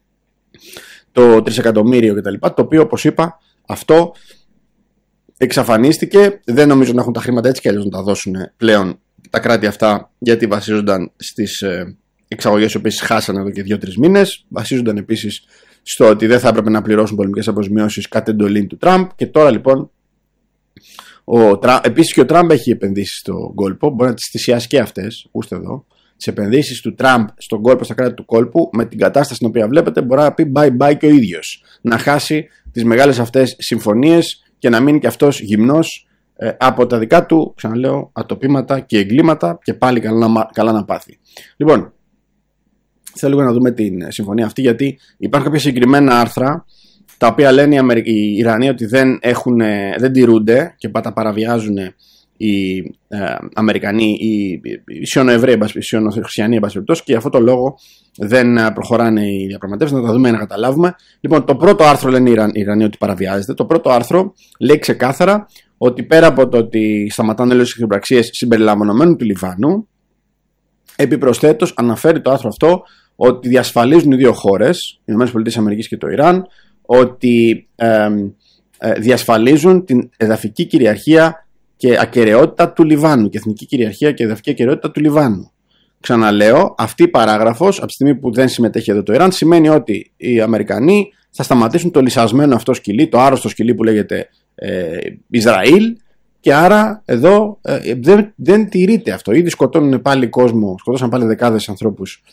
[SPEAKER 13] Το τρισεκατομμύριο κτλ. Το οποίο, όπως είπα, αυτό εξαφανίστηκε. Δεν νομίζω να έχουν τα χρήματα έτσι κι αλλιώς να τα δώσουν πλέον τα κράτη αυτά, γιατί βασίζονταν στις εξαγωγές οι οποίες χάσανε εδώ και 2-3 μήνες. Βασίζονταν επίσης στο ότι δεν θα έπρεπε να πληρώσουν πολεμικές αποζημιώσεις κατ' εντολή του Τραμπ. Και τώρα λοιπόν, επίσης και ο Τραμπ έχει επενδύσει στον κόλπο. Μπορεί να τις θυσιάσει και αυτές. Ακούστε εδώ. Τις επενδύσεις του Τραμπ στον κόλπο, στα κράτη του κόλπου, με την κατάσταση την οποία βλέπετε, μπορεί να πει bye bye και ο ίδιος. Να χάσει τις μεγάλες αυτές συμφωνίες και να μείνει και αυτός γυμνός από τα δικά του, ξαναλέω, ατοπήματα και εγκλήματα, και πάλι καλά να πάθει. Λοιπόν, θέλω να δούμε την συμφωνία αυτή, γιατί υπάρχουν κάποια συγκεκριμένα άρθρα τα οποία λένε οι Ιρανοί ότι δεν τηρούνται και τα παραβιάζουν οι Αμερικανοί, οι Σιωνοεβραίοι, οι Σιωνοχριστιανοί, και για αυτό το λόγο δεν προχωράνε οι διαπραγματεύσεις. Να τα δούμε, να καταλάβουμε. Λοιπόν, το πρώτο άρθρο λένε οι Ιρανοί ότι παραβιάζεται. Το πρώτο άρθρο λέει ξεκάθαρα ότι πέρα από το ότι σταματάνε όλες τις εχθροπραξίες συμπεριλαμβανομένου του Λιβάνου, επιπροσθέτως αναφέρει το άρθρο αυτό ότι διασφαλίζουν οι δύο χώρες, οι ΗΠΑ και το Ιράν, ότι διασφαλίζουν την εδαφική κυριαρχία και ακεραιότητα του Λιβάνου, και εθνική κυριαρχία και εδαφική ακεραιότητα του Λιβάνου. Ξαναλέω, αυτή η παράγραφος, από τη στιγμή που δεν συμμετέχει εδώ το Ιράν, σημαίνει ότι οι Αμερικανοί θα σταματήσουν το λυσασμένο αυτό σκυλί, το άρρωστο σκυλί που λέγεται Ισραήλ, και άρα εδώ δεν τηρείται αυτό. Ήδη σκοτώνουν πάλι κόσμο, σκοτώσαν πάλι δεκάδες ανθρώπους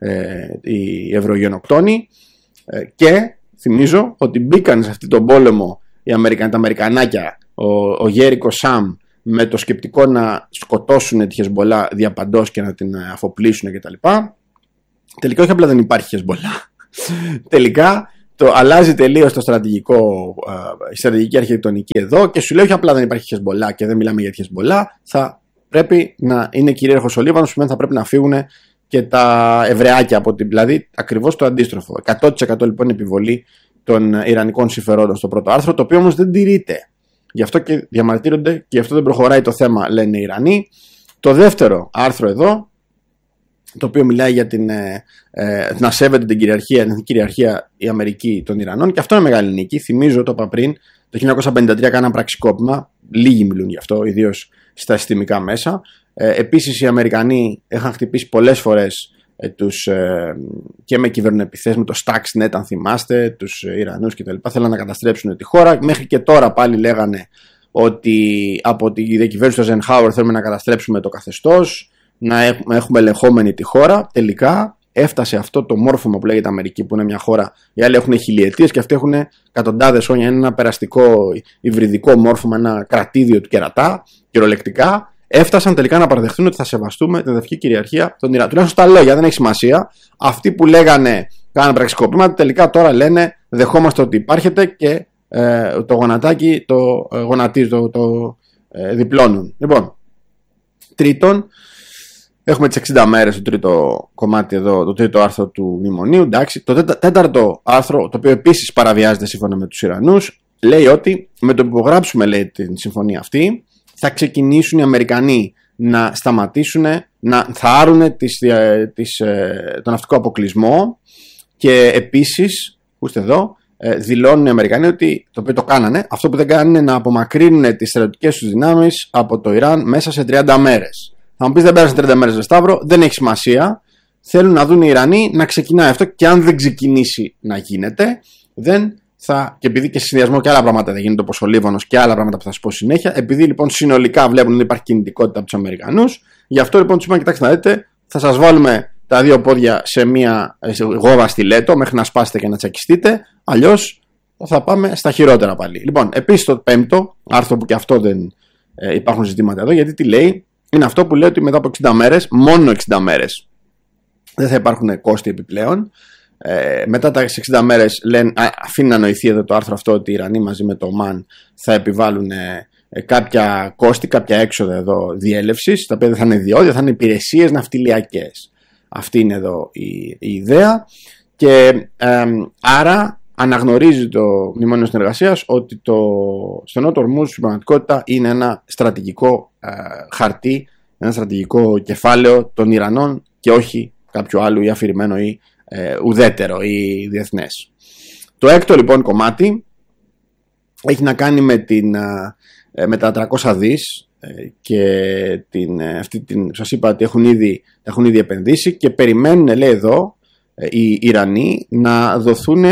[SPEAKER 13] οι ευρωγενοκτόνοι, και θυμίζω ότι μπήκαν σε αυτόν τον πόλεμο τα Αμερικανάκια, ο Γέρικο Σαμ, με το σκεπτικό να σκοτώσουν τη Χεσμπολά διαπαντός και να την αφοπλίσουν κτλ. Τελικά όχι απλά δεν υπάρχει Χεσμπολά. Τελικά αλλάζει τελείως η στρατηγική αρχιτεκτονική εδώ, και σου λέει όχι απλά δεν υπάρχει Χεσμπολά και δεν μιλάμε για τη Χεσμπολά, θα πρέπει να είναι κυρίαρχος ο Λίβανος, που σημαίνει θα πρέπει να φύγουν και τα Εβραιάκια από την. Δηλαδή ακριβώς το αντίστροφο. 100% λοιπόν επιβολή των ιρανικών συμφερόντων στο πρώτο άρθρο, το οποίο όμως δεν τηρείται. Γι' αυτό και διαμαρτύρονται και γι' αυτό δεν προχωράει το θέμα, λένε οι Ιρανοί. Το δεύτερο άρθρο εδώ, το οποίο μιλάει για να σέβεται την κυριαρχία η Αμερική των Ιρανών, και αυτό είναι μεγάλη νίκη. Θυμίζω, το είπα πριν, το 1953 κάναν πραξικόπημα, λίγοι μιλούν γι' αυτό, ιδίως στα συστημικά μέσα. Επίσης οι Αμερικανοί είχαν χτυπήσει πολλές φορές και με κυβερνοεπιθέσεις, με το Stuxnet αν θυμάστε, τους Ιρανούς κτλ. Θέλαν να καταστρέψουν τη χώρα. Μέχρι και τώρα πάλι λέγανε ότι από τη διακυβέρνηση του Eisenhower θέλουμε να καταστρέψουμε το καθεστώς, να έχουμε ελεγχόμενη τη χώρα. Τελικά έφτασε αυτό το μόρφωμα που λέγεται Αμερική, που είναι μια χώρα, οι άλλοι έχουν χιλιετίες και αυτοί έχουν εκατοντάδες χρόνια. Είναι ένα περαστικό υβριδικό μόρφωμα, ένα κρατήδιο του κερατά, κυριολεκτικά. Έφτασαν τελικά να παραδεχθούν ότι θα σεβαστούμε την εδαφική κυριαρχία των Ιρανών. Τουλάχιστον στα λόγια, δεν έχει σημασία. Αυτοί που λέγανε, κάνανε πραξικόπημα, τελικά τώρα λένε δεχόμαστε ότι υπάρχετε και το γονατάκι το γονατίζουν, το διπλώνουν. Λοιπόν, τρίτον, έχουμε τις 60 μέρες, το τρίτο κομμάτι εδώ, το τρίτο άρθρο του μνημονίου. Εντάξει. Το τέταρτο άρθρο, το οποίο επίσης παραβιάζεται σύμφωνα με τους Ιρανούς, λέει ότι με το που υπογράψουμε, λέει, την συμφωνία αυτή, θα ξεκινήσουν οι Αμερικανοί να σταματήσουν, θα άρουν τον ναυτικό αποκλεισμό, και επίσης, ακούστε εδώ, δηλώνουν οι Αμερικανοί ότι, το οποίο το κάνανε, αυτό που δεν κάνανε είναι να απομακρύνουν τις στρατιωτικές τους δυνάμεις από το Ιράν μέσα σε 30 μέρες. Θα μου πεις δεν πέρασαν 30 μέρες, Σταύρο, δεν έχει σημασία. Θέλουν να δουν οι Ιρανοί να ξεκινάει αυτό, και αν δεν ξεκινήσει να γίνεται, δεν θα. Και επειδή και σε συνδυασμό και άλλα πράγματα δεν γίνεται, όπως ο Λίβανος και άλλα πράγματα που θα σας πω συνέχεια, επειδή λοιπόν συνολικά βλέπουν ότι υπάρχει κινητικότητα από τους Αμερικανούς, γι' αυτό λοιπόν τους είπαν: κοιτάξτε να δείτε, θα σας βάλουμε τα δύο πόδια σε μια γόβα στιλέτο μέχρι να σπάσετε και να τσακιστείτε, αλλιώς θα πάμε στα χειρότερα πάλι. Λοιπόν, επίσης το πέμπτο άρθρο, που και αυτό δεν υπάρχουν ζητήματα εδώ, γιατί τι λέει, είναι αυτό που λέει ότι μετά από 60 μέρες, μόνο 60 μέρες, δεν θα υπάρχουν κόστη επιπλέον. Μετά τα 60 μέρες αφήνει να νοηθεί εδώ το άρθρο αυτό ότι οι Ιρανοί μαζί με το ΟΜΑΝ θα επιβάλλουν κάποια κόστη, κάποια έξοδα εδώ διέλευσης, τα οποία δεν θα είναι διόδια, θα είναι υπηρεσίες ναυτιλιακές. Αυτή είναι εδώ η ιδέα, και άρα αναγνωρίζει το Μνημόνιο Συνεργασίας ότι το στενό του Ορμούζ στην πραγματικότητα είναι ένα στρατηγικό χαρτί, ένα στρατηγικό κεφάλαιο των Ιρανών και όχι κάποιου άλλου ή αφηρημένο ή ουδέτερο ή διεθνές. Το έκτο λοιπόν κομμάτι έχει να κάνει με τα 300 δις και σας είπα ότι έχουν ήδη επενδύσει και περιμένουν, λέει εδώ, οι Ιρανοί να δοθούν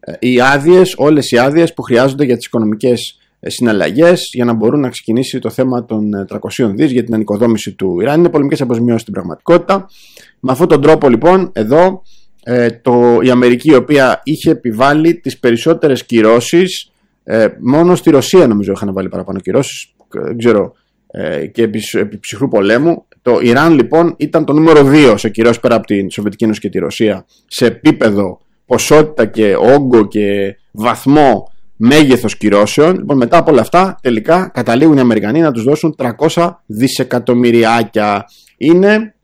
[SPEAKER 13] όλες οι άδειες που χρειάζονται για τις οικονομικές συναλλαγές για να μπορούν να ξεκινήσει το θέμα των 300 δις για την ανοικοδόμηση του Ιράν. Είναι πολεμικές αποζημιώσεις στην πραγματικότητα. Με αυτόν τον τρόπο λοιπόν εδώ η Αμερική, η οποία είχε επιβάλει τις περισσότερες κυρώσεις, μόνο στη Ρωσία νομίζω είχαν βάλει παραπάνω κυρώσεις, δεν ξέρω, και επί ψυχρού πολέμου. Το Ιράν λοιπόν ήταν το νούμερο 2 σε κυρώσεις πέρα από την Σοβιετική Ένωση και τη Ρωσία, σε επίπεδο, ποσότητα και όγκο και βαθμό, μέγεθος κυρώσεων. Λοιπόν, μετά από όλα αυτά τελικά καταλήγουν οι Αμερικανοί να τους δώσουν 300 δισεκατομμυριάκια. Είναι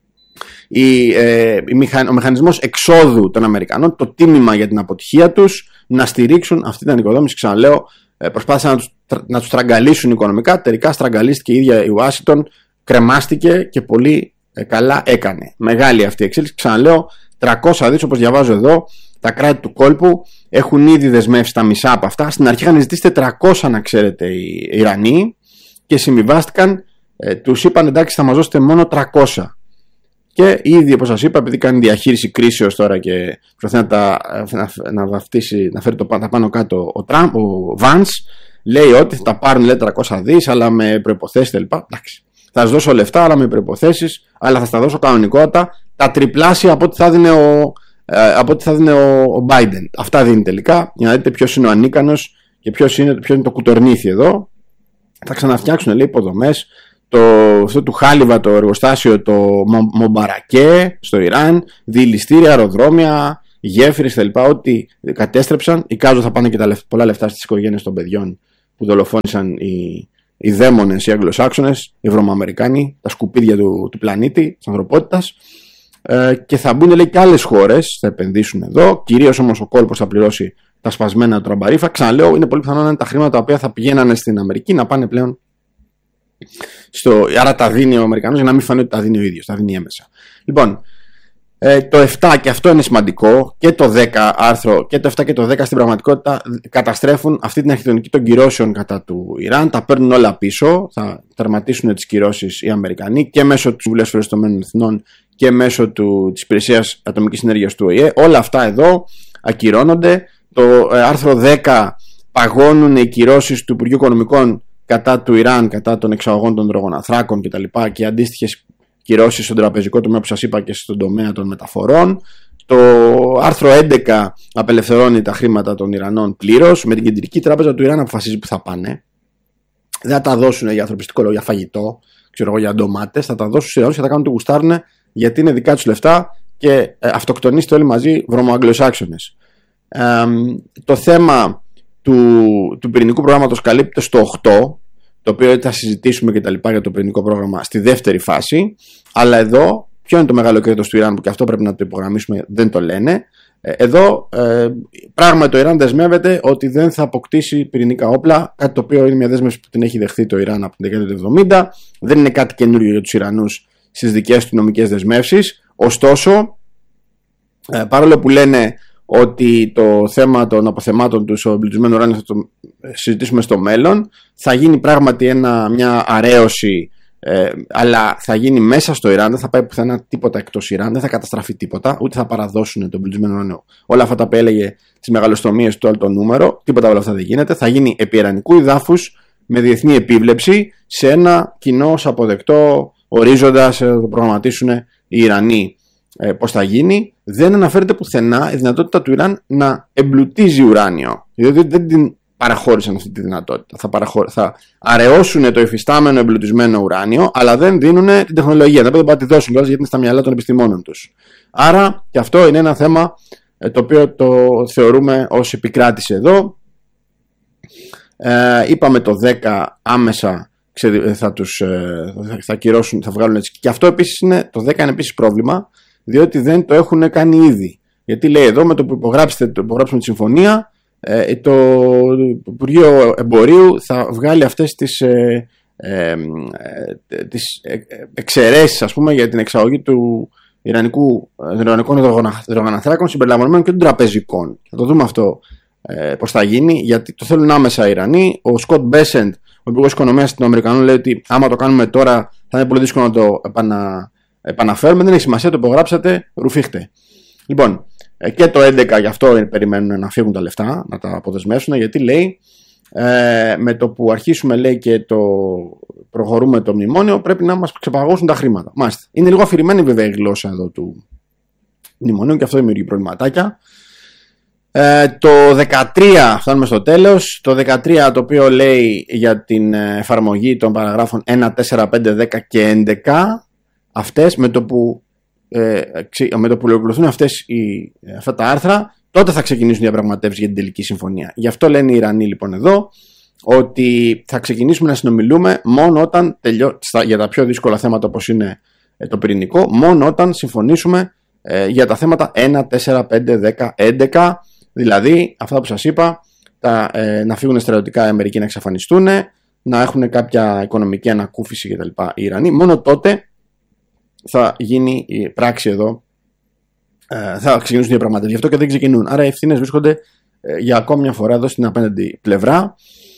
[SPEAKER 13] ο μηχανισμός εξόδου των Αμερικανών, το τίμημα για την αποτυχία τους να στηρίξουν αυτή την ανοικοδόμηση. Ξαναλέω, προσπάθησαν να τους στραγγαλίσουν οικονομικά, τελικά στραγγαλίστηκε η ίδια η Ουάσιγκτον, κρεμάστηκε και πολύ καλά έκανε. Μεγάλη αυτή η εξέλιξη. Ξαναλέω, 300 δις, όπως διαβάζω εδώ, τα κράτη του κόλπου έχουν ήδη δεσμεύσει τα μισά από αυτά. Στην αρχή είχαν ζητήσει 400, να ξέρετε, οι Ιρανοί, και συμβιβάστηκαν, τους είπαν εντάξει θα μας δώσετε μόνο 300. Και ήδη, όπως σας είπα, επειδή κάνει διαχείριση κρίσεως τώρα και προσπαθεί να φέρει τα πάνω κάτω ο Vance, λέει ότι θα τα πάρουν 300 δις, αλλά με προϋποθέσεις κτλ. Εντάξει. Θα σας δώσω λεφτά, αλλά με προϋποθέσεις, αλλά θα στα δώσω κανονικότατα τα τριπλάσια από ό,τι θα δίνει ο Biden. Αυτά δίνει τελικά, για να δείτε ποιος είναι ο ανίκανος και ποιος είναι το κουτορνίθι εδώ. Θα ξαναφτιάξουν, λέει, υποδομές. Αυτό του Χάλιβα, το εργοστάσιο, το Μομπαρακέ στο Ιράν, διελιστήρια, αεροδρόμια, γέφυρες κτλ. Ό,τι κατέστρεψαν. Εικάζω θα πάνε και πολλά λεφτά στις οικογένειες των παιδιών που δολοφόνησαν οι δαίμονες, οι Αγγλοσάξονες, οι Βρωμοαμερικάνοι, τα σκουπίδια του πλανήτη, της ανθρωπότητας. Και θα μπουν, λέει, και άλλες χώρες, θα επενδύσουν εδώ. Κυρίως όμως ο κόλπος θα πληρώσει τα σπασμένα τραμπαρίφα. Ξαναλέω, είναι πολύ πιθανό να είναι τα χρήματα τα οποία θα πηγαίνανε στην Αμερική να πάνε πλέον. Άρα τα δίνει ο Αμερικανός για να μην φανεί ότι τα δίνει ο ίδιος, τα δίνει έμεσα. Λοιπόν, το 7, και αυτό είναι σημαντικό, και το 10 άρθρο, και το 7 και το 10 στην πραγματικότητα καταστρέφουν αυτή την αρχιτεκτονική των κυρώσεων κατά του Ιράν, τα παίρνουν όλα πίσω, θα τερματίσουν τις κυρώσεις οι Αμερικανοί και μέσω του Συμβουλίου Ασφαλείας των Εθνών και μέσω της Υπηρεσίας Ατομικής Ενέργειας του ΟΗΕ. Όλα αυτά εδώ ακυρώνονται. Το άρθρο 10 παγώνουν οι κυρώσεις του Υπουργείου Οικονομικών κατά του Ιράν, κατά των εξαγωγών των υδρογοναθράκων κτλ. Και αντίστοιχες κυρώσεις στον τραπεζικό τομέα που σας είπα και στον τομέα των μεταφορών. Το άρθρο 11 απελευθερώνει τα χρήματα των Ιρανών πλήρως. Με την Κεντρική Τράπεζα του Ιράν αποφασίζει που θα πάνε. Δεν θα τα δώσουν για ανθρωπιστικό λόγο, για φαγητό, ξέρω εγώ, για ντομάτες. Θα τα δώσουν στους Ιρανούς και θα κάνουν το γουστάρουν, γιατί είναι δικά τους λεφτά και αυτοκτονήστε όλοι μαζί βρωμοαγγλοσάξονες. Το θέμα του πυρηνικού προγράμματος καλύπτεται στο 8, το οποίο θα συζητήσουμε και τα λοιπά για το πυρηνικό πρόγραμμα στη δεύτερη φάση. Αλλά εδώ, ποιο είναι το μεγάλο κέρδος του Ιράν, που και αυτό πρέπει να το υπογραμμίσουμε, δεν το λένε. Εδώ πράγματι το Ιράν δεσμεύεται ότι δεν θα αποκτήσει πυρηνικά όπλα, κάτι το οποίο είναι μια δέσμευση που την έχει δεχθεί το Ιράν από την δεκαετία του 70. Δεν είναι κάτι καινούριο για τους Ιρανούς στις δικές του νομικές δεσμεύσεις. Ωστόσο, παρόλο που λένε ότι το θέμα των αποθεμάτων του στο εμπλουτισμένο ουράνιο θα το συζητήσουμε στο μέλλον, θα γίνει πράγματι μια αρέωση, αλλά θα γίνει μέσα στο Ιράν, δεν θα πάει πουθενά τίποτα εκτός Ιράν, δεν θα καταστραφεί τίποτα, ούτε θα παραδώσουν το εμπλουτισμένο ουράνιο. Όλα αυτά τα που έλεγε τις μεγαλοστομίες του άλλο νούμερο, τίποτα όλα αυτά δεν γίνεται. Θα γίνει επί ιρανικού εδάφους με διεθνή επίβλεψη σε ένα κοινό αποδεκτό ορίζοντα, το προγραμματίσουν οι Ιρανοί. Πώς θα γίνει, δεν αναφέρεται πουθενά η δυνατότητα του Ιράν να εμπλουτίζει ουράνιο. Δηλαδή δεν την παραχώρησαν αυτή τη δυνατότητα. Θα αραιώσουν το υφιστάμενο εμπλουτισμένο ουράνιο, αλλά δεν δίνουν την τεχνολογία. Δεν πρέπει να τη δώσουν κιόλας, γιατί είναι στα μυαλά των επιστημόνων τους. Άρα και αυτό είναι ένα θέμα το οποίο το θεωρούμε ως επικράτηση εδώ. Είπαμε το 10 άμεσα θα κυρώσουν, θα βγάλουν έτσι. Και αυτό επίσης το 10 είναι επίσης πρόβλημα, διότι δεν το έχουν κάνει ήδη. Γιατί λέει εδώ, με το που υπογράψουμε τη συμφωνία, το Υπουργείο Εμπορίου θα βγάλει αυτές τις εξαιρέσεις, ας πούμε, για την εξαγωγή του ιρανικών υδρογοναθράκων συμπεριλαμβανομένων και των τραπεζικών. Θα το δούμε αυτό πώς θα γίνει, γιατί το θέλουν άμεσα οι Ιρανοί. Ο Σκοτ Μπέσεντ, ο Υπουργός Οικονομίας των Αμερικανών, λέει ότι άμα το κάνουμε τώρα θα είναι πολύ δύσκολο να το επαναφέρουμε. Δεν έχει σημασία, το υπογράψατε, ρουφίχτε. Λοιπόν, και το 11 γι' αυτό περιμένουν να φύγουν τα λεφτά, να τα αποδεσμεύσουν, γιατί λέει με το που αρχίσουμε, λέει, και το προχωρούμε το μνημόνιο, πρέπει να μας ξεπαγώσουν τα χρήματα. Μάλιστα. Είναι λίγο αφηρημένη βέβαια η γλώσσα εδώ του μνημονίου και αυτό δημιουργεί προβληματάκια. Το 13, φτάνουμε στο τέλος, το 13 το οποίο λέει για την εφαρμογή των παραγράφων 1, 4, 5, 10 και 11, αυτές με το που ολοκληρωθούν αυτά τα άρθρα, τότε θα ξεκινήσουν οι διαπραγματεύσεις για την τελική συμφωνία. Γι' αυτό λένε οι Ιρανοί λοιπόν εδώ, ότι θα ξεκινήσουμε να συνομιλούμε μόνο όταν για τα πιο δύσκολα θέματα όπως είναι το πυρηνικό, μόνο όταν συμφωνήσουμε για τα θέματα 1, 4, 5, 10, 11, δηλαδή αυτά που σας είπα, να φύγουν στρατιωτικά οι Αμερικοί, να εξαφανιστούν, να έχουν κάποια οικονομική ανακούφιση κτλ. Οι Ιρανοί, μόνο τότε θα γίνει η πράξη εδώ, θα ξεκινήσουν οι διαπραγματεύσεις. Γι' αυτό και δεν ξεκινούν. Άρα οι ευθύνες βρίσκονται για ακόμη μια φορά εδώ στην απέναντι πλευρά.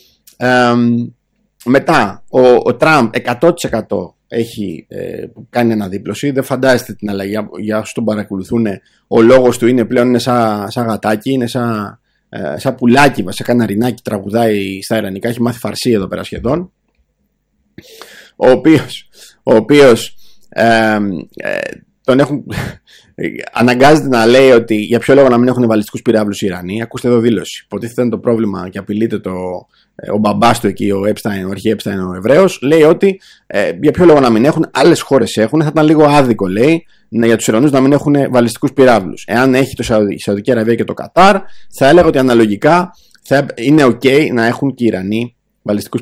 [SPEAKER 13] Μετά, ο Τραμπ 100% έχει κάνει αναδίπλωση. Δεν φαντάζεστε την αλλαγή. Για όσους τον παρακολουθούν, ο λόγος του είναι πλέον σαν γατάκι, είναι σαν σαν πουλάκι, σαν καναρινάκι, τραγουδάει στα ιρανικά, έχει μάθει φαρσί εδώ πέρα σχεδόν, ο οποίος τον έχουν αναγκάζεται να λέει ότι για ποιο λόγο να μην έχουν βαλιστικούς πυράβλους οι Ιρανοί. Ακούστε εδώ δήλωση. Υποτίθεται είναι το πρόβλημα και απειλείται ο μπαμπάς του εκεί, ο αρχή Epstein, ο Εβραίος. Λέει ότι για ποιο λόγο να μην έχουν, άλλες χώρες έχουν. Θα ήταν λίγο άδικο, λέει, για τους Ιρανούς να μην έχουν βαλιστικούς πυράβλους. Εάν έχει η Σαουδική Αραβία και το Κατάρ, θα έλεγα ότι αναλογικά θα είναι OK να έχουν και οι Ιρανοί βαλιστικούς